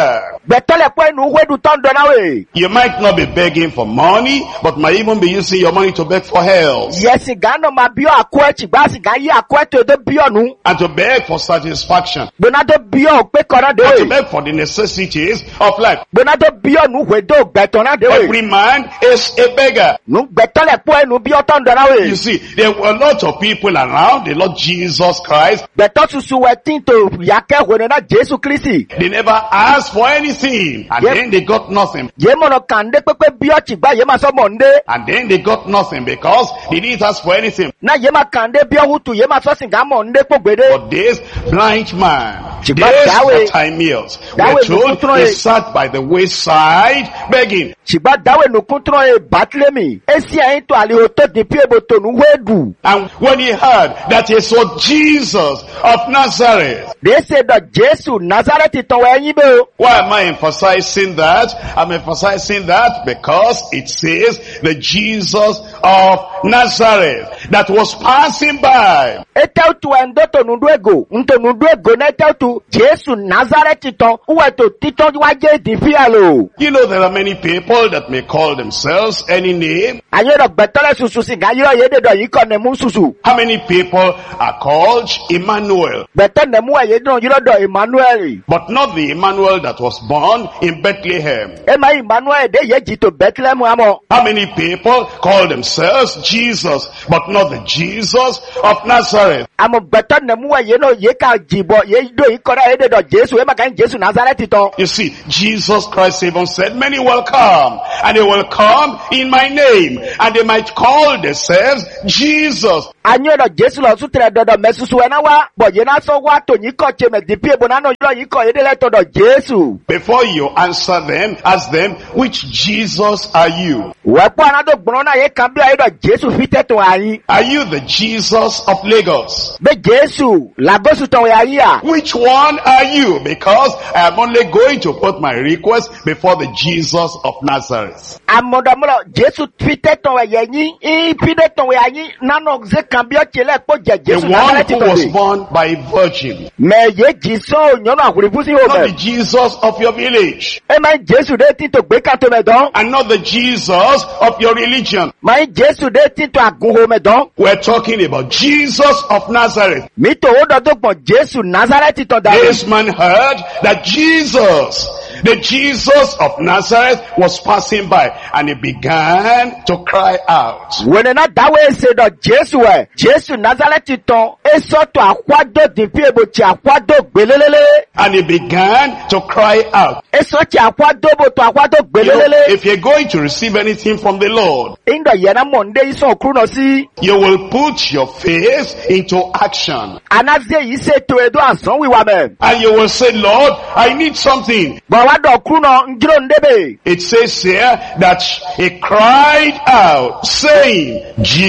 Gbẹ̀tọ́ lẹ̀ pọ̀ ẹnu wédu tán dọ̀ náà wẹ̀. You might not be begging for money, but might even be using your money to beg for help. Yẹ̀sì gánà máa bí ọ́ àkó ẹ̀ tìgbà sì gán yí àkó ẹ̀ tó dé bí ọ́ nù. And to beg for satisfaction. Gbóná tó bí ọ́ pé kọ́nà dé And to wẹ̀. beg for the necessities of life. Gbóná tó bí ọ́ nù wédó gbẹ̀tọ̀ náà dé wẹ̀. Every man is a beggar. Nù gbẹ̀tọ́ lẹ̀ pọ̀ ẹnu bí ọ́ tán dọ̀ náà wẹ̀. You see, there were a lot of people around the Lord Jesus Christ. Gbẹ̀tọ́ susu wẹ̀ tí tó yàkẹ́ wẹ̀rẹ̀ náà Jésù Kristi. They never asked for anything. And Yep. then they got nothing. Yé mọ̀nà kàndé pépé bí ọ́ tìgbà yé máa sọ mọ̀ ndé. And then they got nothing because they didn't ask for anything. Náà yé máa kàndé bí ọ́ wútu yé máa sọ sìgá mọ̀ ndé kó gbèdé. But this blind man, this Chigba Dawe- Bartimaeus, Dawe we're told Nukutroye. he sat by the wayside begging. Ṣìgbà dáwé nùkún tún ẹ̀ Bátílémì. Esi ẹ̀yin tó àlehò tó di pí ebo tònú wéèdù. And when he heard that it was Jesus of Nazareth, Dèése dọ̀ Jésù Nazareti tọ̀wọ̀ ẹ̀yin bẹ́ o. why am I emphasizing that? I'm emphasizing that because it says the Jesus of Nazareth that was passing by. Eteu tu ẹ̀ ńdó tònúdú ègò. Ntònúdú ègò náà eteu tu Jésù Nazareti tọ̀. Wúwẹ̀ tó títọ́ wájé ìdìfí àlò. You know there are many people that may call themselves any name. Àyè dọ̀ gbẹ̀tọ́lẹ̀ susu sìgá yíyọ̀ yé dédọ̀ yìí kọ́ nẹ̀mú susu. How many people are called Emmanuel? Gbẹ̀tọ́ nẹ̀mú ẹ̀yẹ dùn yíyọ̀ dọ̀ Emmanuel. But not the Emmanuel that was born in Bethlehem. Ẹ máa Emmanuel dé yé jì tó Bethlehem àmọ́. How many people call themselves Jesus, but not the Jesus of Nazareth? Àmọ́ gbẹ̀tọ́ nẹ̀mú ẹ̀yẹ náà yé ká jìbọ̀ yé dò yìí kọ́ra yé dédọ̀ Jésù. Ẹ máa kàn Jésù Nazareti tọ̀. You see, Jesus Christ even said, many will come, and they will come in my name, and they might call themselves Jesus. Anyo dọ̀ Jésù lọ sún tẹ̀lẹ̀ dọ̀dọ̀ mẹ́susu ẹ̀ náà wá. Bọ̀ yé náà sọ wá tò yín kọ́ tse mẹ́ dìpí ebo náà yọ̀ yín kọ́ yé délẹ̀ tọ̀dọ̀ Jésù. Before you answer them, ask them, which Jesus are you? Wẹ̀pọ̀ anádó gbọ́n náà yé kan bí ayé dọ̀ Jésù fi tẹ̀tọ̀ àyín. Are you the Jesus of Lagos? Bẹ́ Jésù làgọ́sù tọ̀ wẹ̀ ayé à. Which one are you? Because I am only going to put my request before the Jesus of Nazareth. Àmọ̀dọ̀mọ̀dọ̀ Jésù fi tẹ̀tọ̀ wẹ̀ yẹ yín. Ìpínlẹ̀ tọ̀ wẹ̀ ayín nánà ṣe kan bí ọ̀tí lẹ̀ kó jẹ The Jésù one Nazareti who tọ̀ was dé. born by a virgin. Mẹ̀ yé jì sọ́ ònyọ́nà àkùrìfú sí Not the òmẹ̀. Jesus of your village. Ẹ máa ń Jésù dé títò gbé kàtó mẹ̀ dán. And not the Jesus of your religion. Máa ń Jésù dé títò àgùnhò mẹ̀ dán. We're talking about Jesus of Nazareth. Mi tò ó dọ̀ tó gbọ̀n Jésù Nazareti tọ̀ dàrú. This man heard that Jesus, the Jesus of Nazareth, was passing by, and he began to cry out. Wẹ̀nẹ̀ náà dáwọ́ èsè dọ̀ Jésù ẹ̀. Jésù Nazareti tán. Esọ́tọ̀ àkwádó dìpí ebo tí àkwádó gbélélélé. And he began to cry out. Esọ́tì àkwádó bò tó àkwádó You know, gbélélélé. if you're going to receive anything from the Lord, Ìndọ̀ yẹn náà mọ̀ ndé isọ̀ òkúrú náà sí. you will put your faith into action. Anazé yìí ṣètò èdò àsán wíwá mẹ́. And you will say, Lord, I need something. Bọ̀ wá dọ̀ òkúrú náà ń jírò ndébè. It says here that he cried out, saying,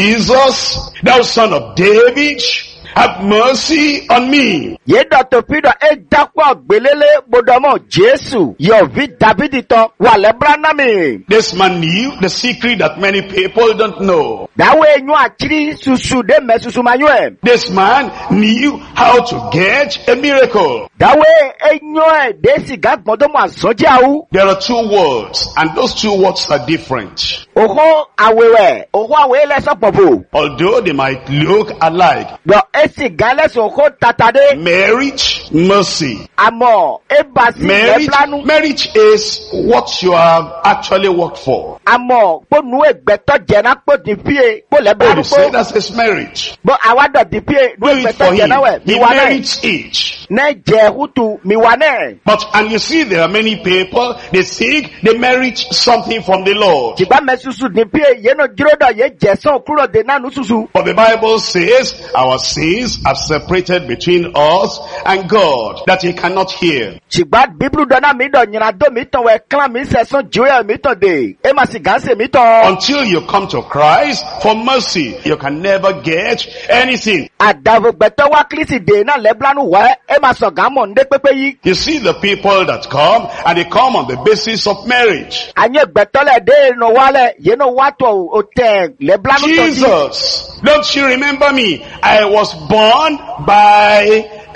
Jesus, thou son of David, have mercy on me. Yé dọ̀tò pídọ̀ é dápọ̀ gbélélé gbọdọ̀mọ̀ Jésù. Yọ̀ví Dàbídì tán wà lẹ́bíránámì. This man knew the secret that many people don't know. Dáwọ́ eyín àkírí susu dé mẹ́ susu máa yún ẹ̀. This man knew how to get a miracle. Dáwọ́ eyín ẹ̀ dé sìgá gbọ́dọ̀mọ̀ àsánjẹ́ àwú. There are two words, and those two words are different. Òhó àwẹ̀wẹ̀ òhó àwẹ̀ lẹ́sọ̀ pọ̀pọ̀. Although they might look alike. Gbọ̀ é sìgá lẹ́sọ̀ òhó tatadé. Marriage, mercy. Àmọ̀ é bàtí lẹ́bílánú. Marriage is what you have actually worked for. Àmọ̀ kpónú ẹgbẹ̀tọ̀ jẹ̀nà kpó dìpíye kpó Oh, lẹ́bílánú you say kpó. that's his marriage. Bọ̀ àwa dọ̀ dìpíye nú Do it for ẹgbẹ̀tọ̀ him. jẹ̀nà wẹ̀ He mi wà náà. merits it. Nẹ́ jẹ́ hutu mi wà náà. But, and you see there are many people, they think they merit something from the Lord. Jìgbà mẹ́ susu dìpíye yéno jíròdọ̀ yé jẹ̀sán kúrò dé nánu susu. But the Bible says our sins are separated between us and God, that he cannot hear. Jìgbà bíbélù dọ́nà mi dọ̀ nyìnà dó mi tàn wẹ̀ klan mi sẹ̀sán jùwẹ̀ mi tàn dé. É ma sì gánṣe mi tàn. Until you come to Christ for mercy, you can never get anything. Àdàbò gbẹ̀tọ̀ wá kírísì dè náà lẹ́bílánú wẹ̀ é ma sọ̀ gàmọ̀ ndé pépé yìí. You see the people that come, and they come on the basis of marriage. Ànyé gbẹ̀tọ̀ lẹ̀ dé nù wálẹ̀ yéno wá tọ̀ òtẹ̀ lẹ́bílánú tọ̀ sí. Jesus, don't you remember me? I was born by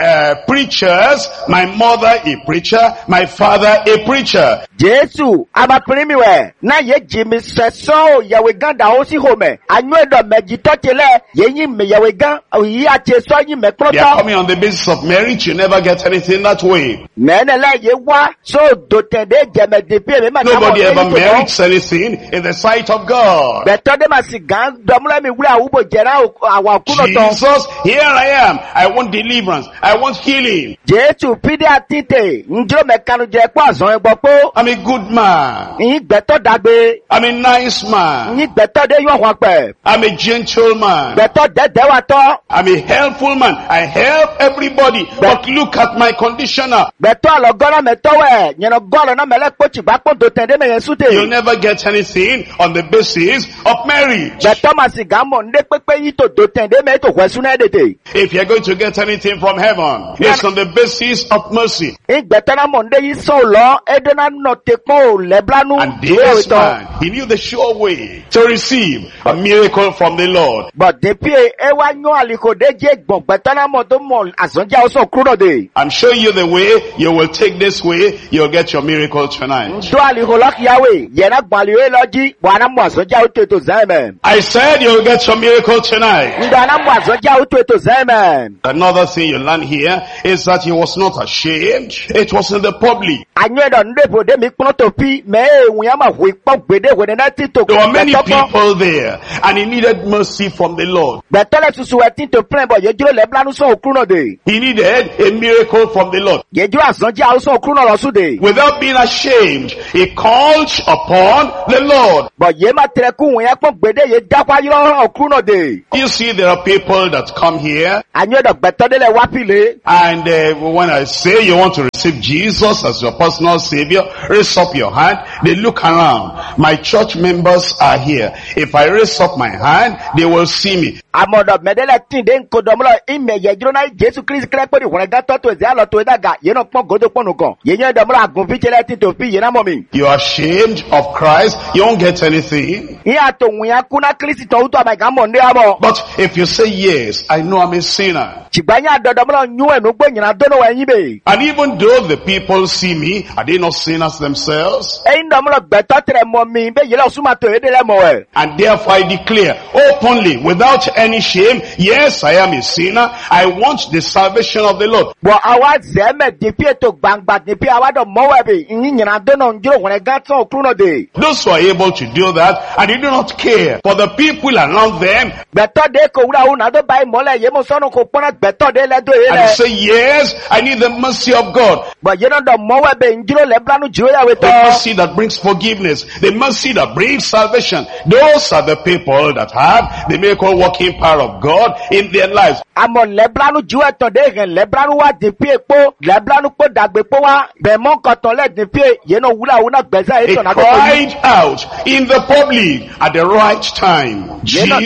preachers, my mother a preacher, my father a preacher. Jesu abaprimiwe na ye jimi seso yawe ganda osi home anwedo mejitotele yeyi me yawe gan yi acheso yi me They are kroto coming on the basis of marriage. You never get anything that way. menele ye wa so dotende jeme depe me ma Nobody ever merits anything in the sight of God. beto de masigan domle mi wura ubo jera awa kuno to Jesus, here I am. I want deliverance. I want healing. Jesu pide atite njiro me kanu je po azon egbopo I'm a good man. yin beto dagbe I'm a nice man. yin beto de yo hwan pe I'm a gentleman. beto de wa to I'm a helpful man. I help everybody. But look at my condition now. beto alogora me to we nyeno golo na mele pochi ba po dotende me yesute You'll never get anything on the basis of marriage. beto masigan mo nde pepe yi to dotende me to hwesu na edete If you're going to get anything from heaven, it's on the basis of mercy. beto na mo nde yi so lo edena no te ko leblanu And this man, he knew the sure way to receive a miracle from the Lord. but depuis e wa nyo aliko de je gbon beto na mo to mo azonja o so kuro de I'm showing you the way. You will take this way. You'll get your miracle tonight. do aliko lok yawe yena gbali we loji bwana mo azonja o to zeme I said you'll get your miracle tonight. ndo na mo azonja o to zeme Another thing you learn here is that he was not ashamed. It was in the public. anyo do nde po de mi kpon to pi me ehun ya ma hu ipo gbede we na ti to There were many people there, and he needed mercy from the Lord. beto le susu we ti to plan bo ye juro leblanu so kuro de He needed a miracle from the Lord. ye juro azonja o so kuro lo su de Without being ashamed, he called upon the Lord. but ye ma tre ku won ya pon gbede ye dakwa yiro kuro de You see, there are people that come here, anyo do beto de le wa pile and when I say you want to receive Jesus as your personal savior, raise up your hand. They look around. My church members are here. If I raise up my hand, they will see me. amodo medele tin de nkodomlo ime ye juro na Jesu Christ kre pe won ga to to ze alo to daga ye no pon godo pon kan ye yen domlo agun fi chele tin to pi ye na mo mi You are ashamed of Christ, you won't get anything. ya to won ya kuna Christ to to ma ga mo nde amo But if you say, yes, I know I'm a sinner, chigbanya dodomlo nyu enu gbo nyina do no wa yin be and even though the people see me, are they not sinners themselves? e ndomlo beto tre mo mi be ye lo suma to ede le mo e And therefore I declare openly, without any shame, yes, I am a sinner. I want the salvation of the Lord. bo awa ze me di pi to gbangba di pi awa do mo we be yin nyina do no njuro won ga to kuro de Those who are able to do that, and they do not care for the people around them, beto de ko wura una do bai mo le ye mo so no ko pon beto de le do ye and le say, yes, I need the mercy of God. bo ye no do mo we be njuro le blanu jiwo ya we to The mercy that brings forgiveness, the mercy that brings salvation. Those are the people that have the miracle working power of God in their lives. amo leblanu jiwo to de gen leblanu wa di pi epo leblanu po dagbe po wa be mo kan ton le di pi ye no wura una gbeza He e to na go cried out in the public at the right time,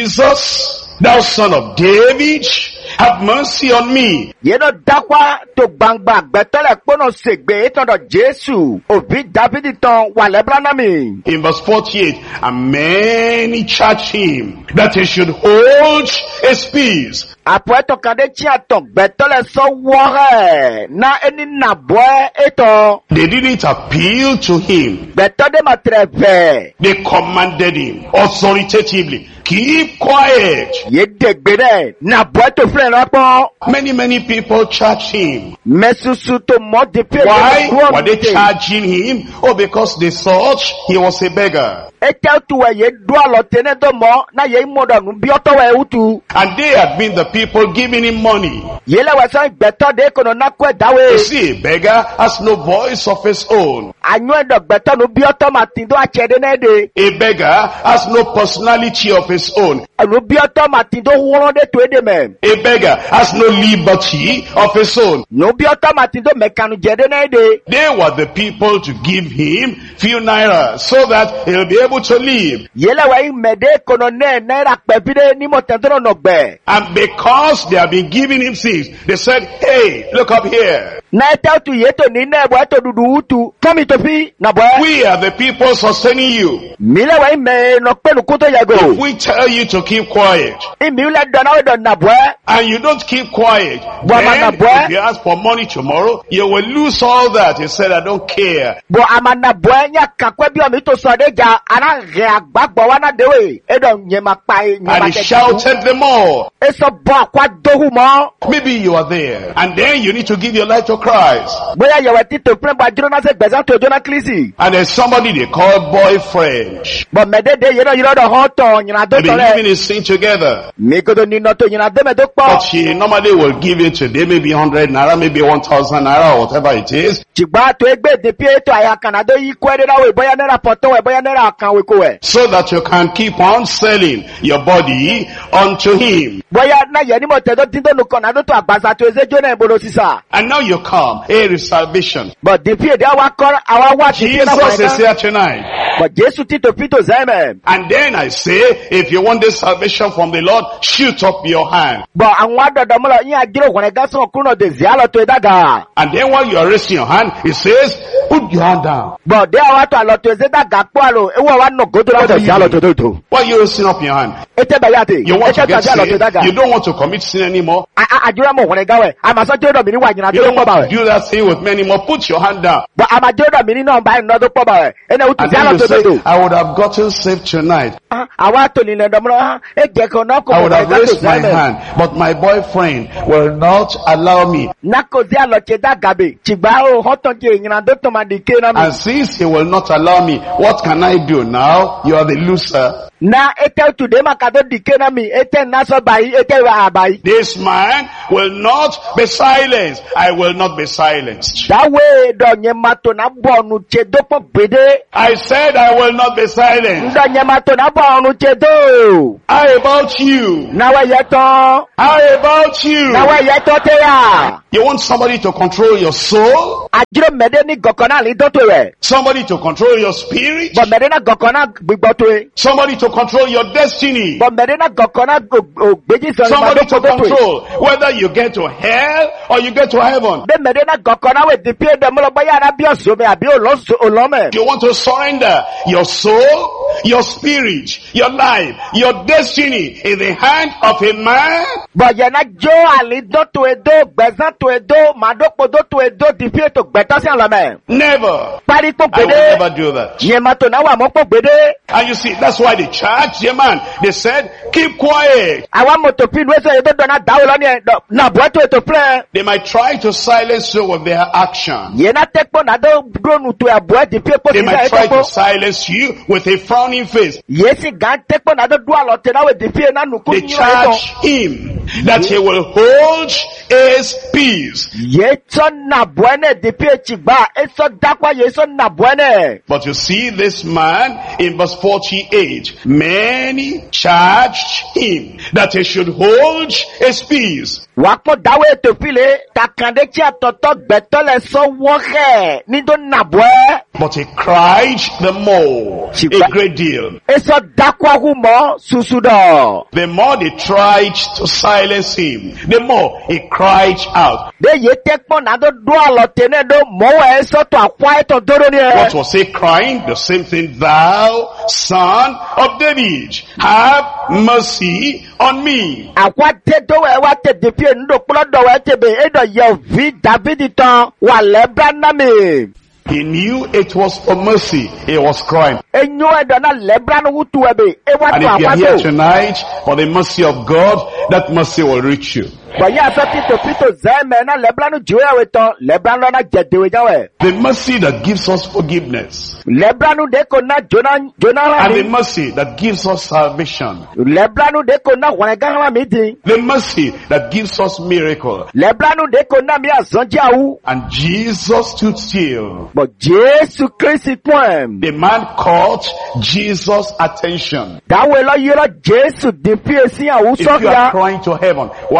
Jesus, thou son of David, have mercy on me. ye no dakwa to gbangba gbeto le pono segbe e to do Jesu obi David ton wa leblana mi In verse 48, and many charged him that he should hold his peace. apo to kan de chi aton gbeto le so wore na eni na boy e to They didn't appeal to him. gbeto de matreve They commanded him authoritatively, keep quiet. ye degbe de na boy to friend rapo Many people charged him. mesusu to mo di pi Why were they charging him? Oh, because they thought he was a beggar. e te tu we ye do alo tene do mo na ye mo do nu bi oto we utu And they had been the people giving him money. ye le we so gbeto de ko no na ko dawe You see, a beggar has no voice of his own. anyo do gbeto nu bi oto ma tin do a chede na de A beggar has no personality of his own. anu bi oto ma tin do woro de to ede me A beggar has no liberty of his own. no bi oto ma tin do mekanu jede na de They were the people to give him few naira so that he'll be able to live. ye le we mede ko no ne naira pe bi de ni mo tan no gbe And because they have been giving him things, they said, hey, look up here. Na etel tu yeto ni nebo eto dudu utu. Kami topi na bwe. We are the people sustaining you. Mile wa ime no penu kuto yago. If we tell you to keep quiet, Imi ule dona we don na bwe. and you don't keep quiet, then if you ask for money tomorrow, you will lose all that. He said, I don't care. Bo amana bwe nya kakwe bi omi to so de ja ana re agbagbo wa na dewe. Edo nyema pai nyema. And he shouted the more. Eso bo akwa dohu mo. Maybe you are there, and then you need to give your life to Christ. Boya yewe ti to plan ba jiro na se gbezan to jona klisi. And there's somebody they call boyfriend. Bo mede de yero do hoto nyina do They've been tole. living this thing together. Mi ko do ni no to nyina de me do po. But she normally will give it today, maybe 100 naira, maybe 1,000 naira, or whatever it is. Chigba to egbe de pie to aya kanado yi kwere na we boya na poto we boya na kan we ko we. So that you can keep on selling your body unto him. Boya na ye ni mo te do tindo no kanado to agbasa to eze jona ebolo sisa. And now you come, here is salvation. But the pie de awa kor awa wa ti na Jesus is kwa. here tonight. But Jesus ti to pito zeme. And then I say, if you want this salvation from the Lord, shoot up your hand. But anwa do do mo lo yin agiro wona ga so kuno de zialo to edaga. And then while you are raising your hand, it says, put your hand down. But de awa to alo to eze daga po alo ewo wa no godo la to zialo to do. Why are you raising up your hand? Ete bayate. You want to get zialo to saved? daga. You don't want to commit sin anymore? Ajura mo wona ga we. Ama so jiro do mi ni wa nyina You do don't po ba want we. to do that thing with me anymore? Put your hand down. But ama jiro do mi ni no ba no do po ba we. Ene utu And then zialo you to say, do. I would have gotten saved tonight. Awa to ni le do mo e je ko no ko I would have ba raised my hand, but my boyfriend will not allow me. na ko zialo che daga be. Chigba o hoton je nyina do to ma di ke na mi. And since he will not allow me, what can I do now? You are the loser. Na ete to de ma ka do di ke na mi. Ete na so bai ete wa bai. This man will not be silenced. I will not be silenced. That way do nyema to na bo nu che do po gbede. I said I will not be silenced. Do nyema to na bo nu che do. How about you? Na we ye to. How about you? Na we ye to te ya. You want somebody to control your soul? Ajiro mede ni gokona li do to we. Somebody to control your spirit? But mede na gokona gbigbo to we. Somebody to control your destiny? But mede na gokona gbeji so Somebody to control whether you get to hell or you get to heaven? de mede na gokona we di pie de mo lo boya na bi oso me abi olome. You want to surrender your soul, your spirit, your life, your destiny in the hand of a man? But ye na jo ali do to edo gbezan to edo madopo do to edo di pie to gbeto si olome. Never. Pari po I will gbede. never do that. Ye ma to na wa mo po gbede. And you see, that's why the church, the man, they said, keep quiet. Awa moto pin we so edo do na dawo lo ni na bo to eto plan. They might try to silence you with their action. Ye na tekpo na do dronu to abo di pie po They si might eto try po. to silence you with a frowning face. Ye si gan tekpo na do do alo te na we di pie na nuku They ni charge him that he will hold his peace. Ye so na buene di pie chigba e so dakwa ye so na buene. But you see this man in verse 48, many charged him that he should hold his peace. Wako dawe eto pile takande chi atoto gbeto le so wohe ni do na bue. But he cried the more, a great deal. E so dakwa humo susudo. The more they tried to silence him, the more he cried out. De ye tekpo na do do alo tene do mowe e so to akwa eto doro ni What e. was he crying? The same thing. Thou, son of David, have mercy on me. Akwa te do we wa te di pie ndo kplo do we te be e do ye vi David ton wa lebra na me. He knew it was for mercy he was crying. Enyo e do na lebra no wutu e be e wa And to if you are akwa here to. tonight for the mercy of God, that mercy will reach you. But yeah, so pito zeme na lebra no juwe we ton lebra no na jedewe jawe. The mercy that gives us forgiveness. Lebra no de ko na jona And the ni. mercy that gives us salvation. Lebra no de ko na wanega la mi din. The mercy that gives us miracle. Lebra no de ko na mi azonji awu. And Jesus stood still. But Jesus Christ point. The man caught Jesus' attention. Dawe lo yero Jesus di pie si awu If so you are ya. crying to heaven while you're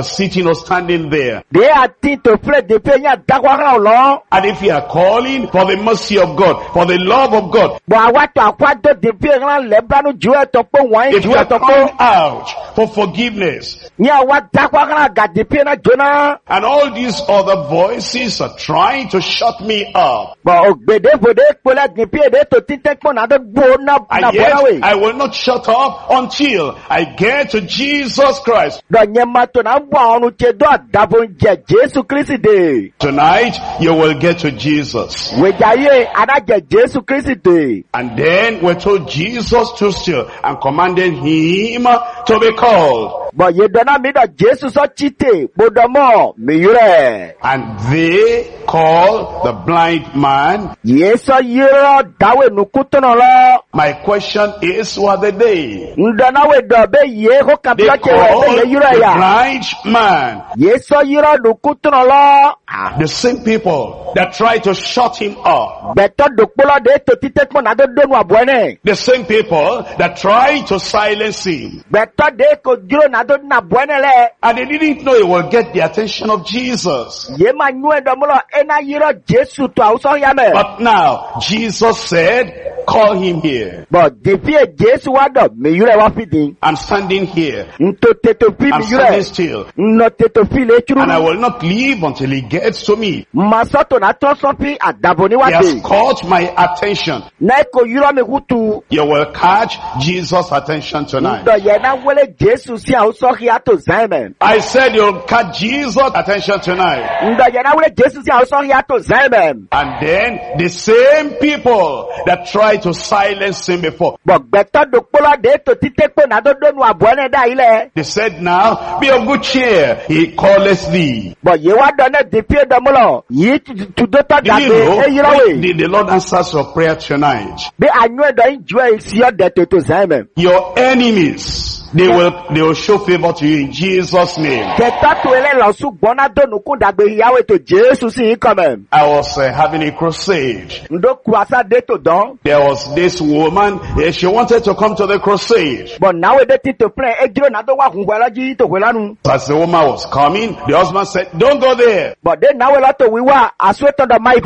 sitting or standing there. De ati to pre de pe nya dakwa ran lo. And if you are calling for the mercy of God, for the love of God, Bo awa to akwa do de pe ran le bra no ju e to pe wan if ju you e are to calling pe. out for forgiveness, Nya wa dakwa ran ga de pe na jona. and all these other voices are trying to shut me up, Bo ogbede bode pola de pe de to tite po na de bo na and na yet bona we. I will not shut up until I get to Jesus Christ. Do nyema to na bo onu che do adabo je Jesu Kristi de. Tonight, you will get to Jesus. We jaye ana je Jesu Kristi de. And then we told Jesus to still and commanded him to be called. Bo ye do na mi do Jesu so chite bodomo mi yure. And they called the blind man. Yeso yiro dawe nukutono lo. My question is, what are they? Ndana we do be ye ko They kapya che called we ye the yura ya. blind man. Yeso yiro nukutono lo. The same people that tried to shut him up. Beto dokpolo de to tite ko na do donu abone. The same people that tried to silence him. Beto de ko jiro na do na abone le. And they didn't know it would get the attention of Jesus. Ye ma nyu do mo lo ena yiro Jesu to awso ya me. But now, Jesus said, call him here. But defie Jesu wa do mi yure wa fidi. I'm standing here. Nto teto fi I'm mi standing yure. still. No teto fi le churu. And I will not leave until he gets to me. Masoto na to so fi adabo ni wa He has de. caught my attention. Na ko yiro mi hutu. You will catch Jesus' attention tonight. Ndo ye na wele Jesu si awso ya to zeme. I said you'll catch Jesus' attention tonight. Ndo ye na wele Jesu si awso ya to zeme. And then the same people that tried to silence him before, But beto dokpolo de to tite ko na do donu abone da ile. they said now, be of good cheer. He calleth thee. But ye wa do na defie do mo lo. Yi to do to Do gabe you know, e yiro when we. the Lord answers your prayer tonight, Be anyu do injue si o de to zeme. your enemies, they will show favor to you in Jesus' name. Keta to ele lo su gbona do nu kun dagbe yawe to Jesu si come. I was having a crusade. Ndo kuasa de to don. There was this woman, she wanted to come to the crusade. But now de ti to plan e jiro na do wa kun kwela ji to kwela nu. As the woman was coming, the husband said, don't go there. But then now we lot to wiwa asweto the mic